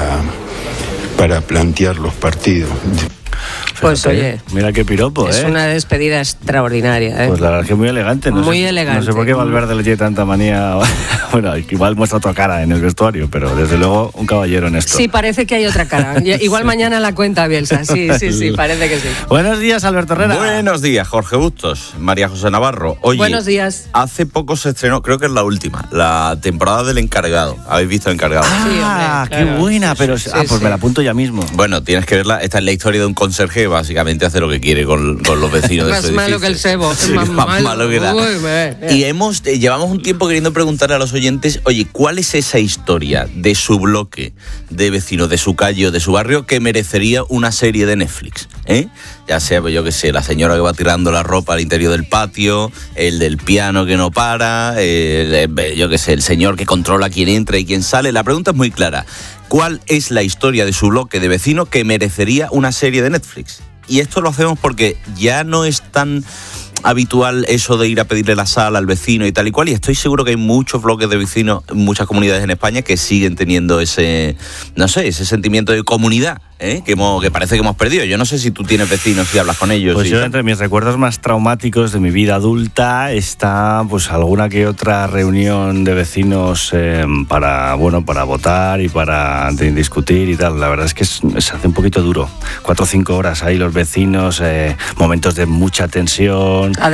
para plantear los partidos. Pues Fíjate, oye, mira qué piropo, es una despedida extraordinaria, ¿eh? Pues la verdad es que muy elegante. Muy elegante. No sé por qué Valverde le tiene tanta manía. Bueno, igual muestra otra cara en el vestuario, pero desde luego un caballero en esto. Sí, parece que hay otra cara. Igual mañana la cuenta Bielsa. Sí, parece que sí. Buenos días, Alberto Herrera. Buenos días, Jorge Bustos, María José Navarro. Oye, buenos días. Hace poco se estrenó, creo que es la última, la temporada del Encargado. ¿Habéis visto El Encargado? Ah, hombre, claro. qué buena, pero pues me la apunto ya mismo. Bueno, tienes que verla. Esta es la historia de un conserje que básicamente hace lo que quiere con los vecinos de su edificio. Más malo que el sebo. Sí, más malo que nada. Y llevamos un tiempo queriendo preguntarle a los oyentes, oye, ¿cuál es esa historia de su bloque de vecinos, de su calle o de su barrio que merecería una serie de Netflix? Ya sea, yo qué sé, la señora que va tirando la ropa al interior del patio, el del piano que no para, yo qué sé, el señor que controla quién entra y quién sale. La pregunta es muy clara. ¿Cuál es la historia de su bloque de vecinos que merecería una serie de Netflix? Y esto lo hacemos porque ya no es tan habitual eso de ir a pedirle la sal al vecino y tal y cual, y estoy seguro que hay muchos bloques de vecinos, muchas comunidades en España que siguen teniendo ese sentimiento de comunidad, que parece que hemos perdido. Yo no sé si tú tienes vecinos y hablas con ellos. Pues yo, entre mis recuerdos más traumáticos de mi vida adulta está pues alguna que otra reunión de vecinos para votar y para discutir y tal. La verdad es que se hace un poquito duro. 4 o 5 horas ahí los vecinos, momentos de mucha tensión. La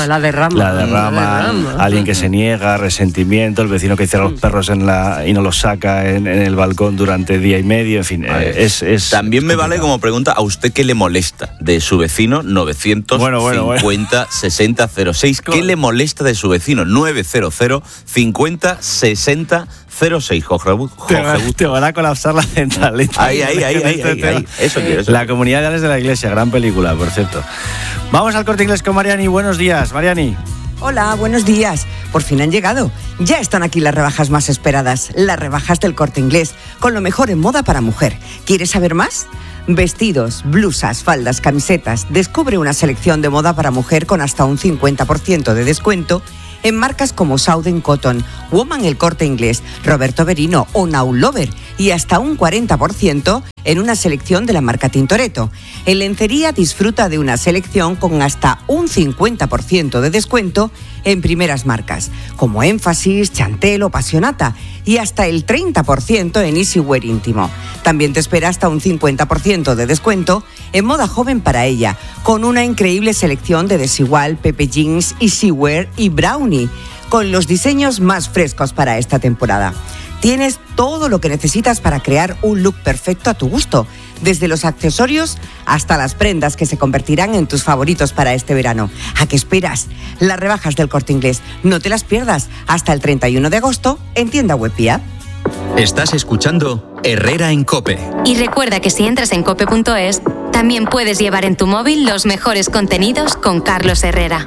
derrama. Alguien que se niega, resentimiento, el vecino que cierra los perros y no los saca en el balcón durante día y medio. En fin, es También me vale como pregunta, ¿a usted qué le molesta de su vecino 950 60 06? ¿Qué le molesta de su vecino 900 50 60 06? Te van a colapsar la centralita. Ahí. Eso quiero. La Comunidad de Ales de la Iglesia, gran película, por cierto. Vamos al Corte Inglés con Mariani. Buenos días, Mariani. Hola, buenos días. Por fin han llegado. Ya están aquí las rebajas más esperadas, las rebajas del Corte Inglés, con lo mejor en moda para mujer. ¿Quieres saber más? Vestidos, blusas, faldas, camisetas. Descubre una selección de moda para mujer con hasta un 50% de descuento en marcas como Southern Cotton, Woman El Corte Inglés, Roberto Berino o Now Lover, y hasta un 40% en una selección de la marca Tintoretto. En lencería disfruta de una selección con hasta un 50% de descuento en primeras marcas, como Énfasis, Chantel o Passionata, y hasta el 30% en Easywear íntimo. También te espera hasta un 50% de descuento en moda joven para ella, con una increíble selección de Desigual, Pepe Jeans, Easywear y Brownie, con los diseños más frescos para esta temporada. Tienes todo lo que necesitas para crear un look perfecto a tu gusto, desde los accesorios hasta las prendas que se convertirán en tus favoritos para este verano. ¿A qué esperas? Las rebajas del Corte Inglés, no te las pierdas hasta el 31 de agosto en tienda web y app. Estás escuchando Herrera en COPE. Y recuerda que si entras en cope.es, también puedes llevar en tu móvil los mejores contenidos con Carlos Herrera.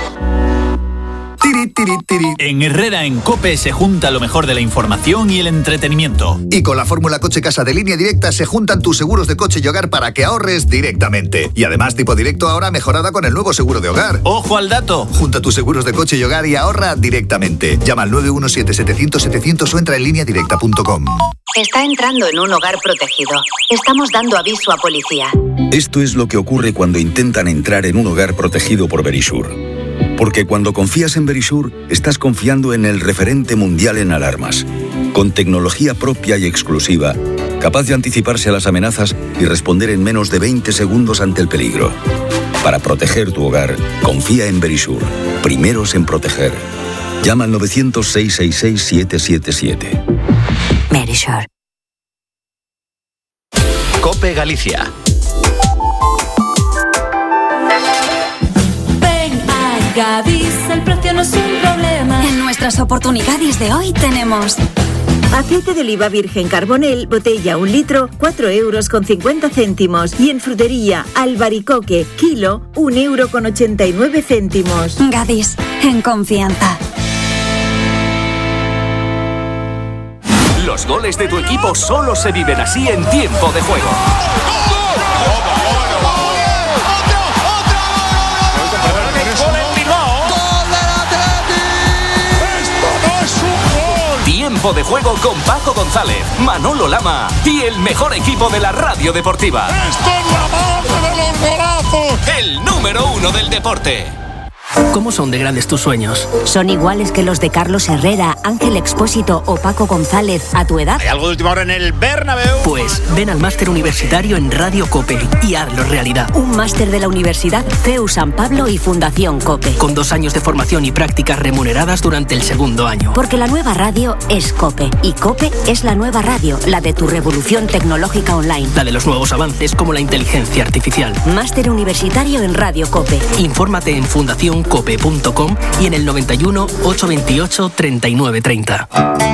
En Herrera en COPE se junta lo mejor de la información y el entretenimiento. Y con la fórmula Coche Casa de Línea Directa se juntan tus seguros de coche y hogar para que ahorres directamente. Y además tipo directo ahora mejorada con el nuevo seguro de hogar. ¡Ojo al dato! Junta tus seguros de coche y hogar y ahorra directamente. Llama al 917-700-700 o entra en lineadirecta.com. Está entrando en un hogar protegido. Estamos dando aviso a policía. Esto es lo que ocurre cuando intentan entrar en un hogar protegido por Verisure. Porque cuando confías en Verisure, estás confiando en el referente mundial en alarmas, con tecnología propia y exclusiva, capaz de anticiparse a las amenazas y responder en menos de 20 segundos ante el peligro. Para proteger tu hogar, confía en Verisure. Primeros en proteger. Llama al 900-666-777. Verisure. COPE Galicia. Gadis, el precio no es un problema. En nuestras oportunidades de hoy tenemos aceite de oliva virgen Carbonell, botella 1 litro, 4,50 €. Y en frutería, albaricoque, kilo, 1,89 €. Gadis, en confianza. Los goles de tu equipo solo se viven así en tiempo de juego. Tiempo de juego con Paco González, Manolo Lama y el mejor equipo de la radio deportiva. ¡Esto es la madre de los golazos! El número 1 del deporte. ¿Cómo son de grandes tus sueños? ¿Son iguales que los de Carlos Herrera, Ángel Expósito o Paco González a tu edad? ¿Hay algo de última hora en el Bernabéu? Pues ven al máster universitario en Radio COPE y hazlo realidad. Un máster de la Universidad CEU San Pablo y Fundación COPE. Con 2 años de formación y prácticas remuneradas durante el segundo año. Porque la nueva radio es COPE. Y COPE es la nueva radio, la de tu revolución tecnológica online. La de los nuevos avances como la inteligencia artificial. Máster universitario en Radio COPE. Infórmate en fundacioncope.com y en el 91 828 3930.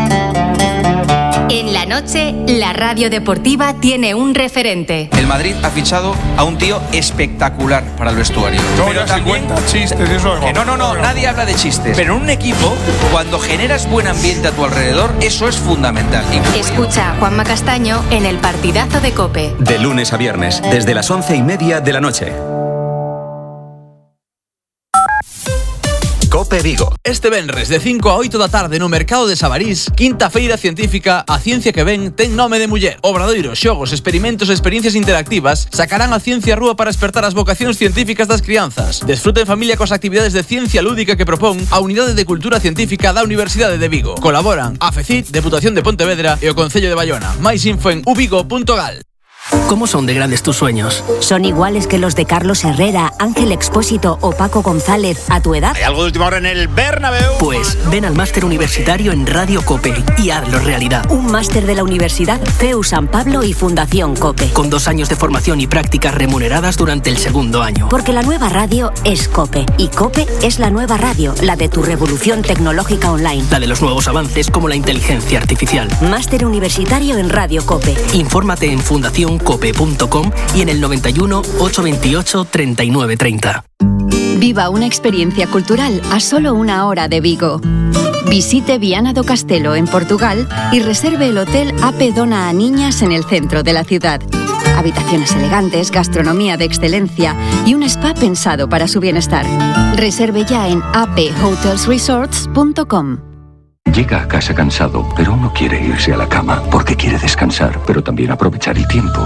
En la noche, la radio deportiva tiene un referente. El Madrid ha fichado a un tío espectacular para el vestuario. Pero también chistes, eso es no, nadie habla de chistes. Pero en un equipo, cuando generas buen ambiente a tu alrededor, eso es fundamental. Escucha a Juanma Castaño en el partidazo de COPE. De lunes a viernes, desde las 11:30 de la noche. COPE Vigo. Este venres de 5 a 8 da tarde no mercado de Sabarís, quinta feira científica A Ciencia que Ven ten nome de muller. Obradoiros, xogos, experimentos e experiencias interactivas sacarán a ciencia á rúa para despertar as vocacións científicas das crianzas. Desfruta en familia cos actividades de ciencia lúdica que propón a Unidade de Cultura Científica da Universidade de Vigo. Colaboran a FECIT, Deputación de Pontevedra e o Concello de Bayona. Máis info en uvigo.gal. ¿Cómo son de grandes tus sueños? ¿Son iguales que los de Carlos Herrera, Ángel Expósito o Paco González a tu edad? ¿Hay algo de última hora en el Bernabéu? Pues ven al máster universitario en Radio COPE y hazlo realidad. Un máster de la Universidad CEU San Pablo y Fundación COPE. Con 2 años de formación y prácticas remuneradas durante el segundo año. Porque la nueva radio es COPE. Y COPE es la nueva radio, la de tu revolución tecnológica online. La de los nuevos avances como la inteligencia artificial. Máster universitario en Radio COPE. Infórmate en fundacioncope.com y en el 91 828 3930. Viva una experiencia cultural a solo 1 hora de Vigo. Visite Viana do Castelo en Portugal y reserve el hotel AP Dona a Niñas en el centro de la ciudad. Habitaciones elegantes, gastronomía de excelencia y un spa pensado para su bienestar. Reserve ya en aphotelsresorts.com. Llega a casa cansado, pero no quiere irse a la cama porque quiere descansar, pero también aprovechar el tiempo.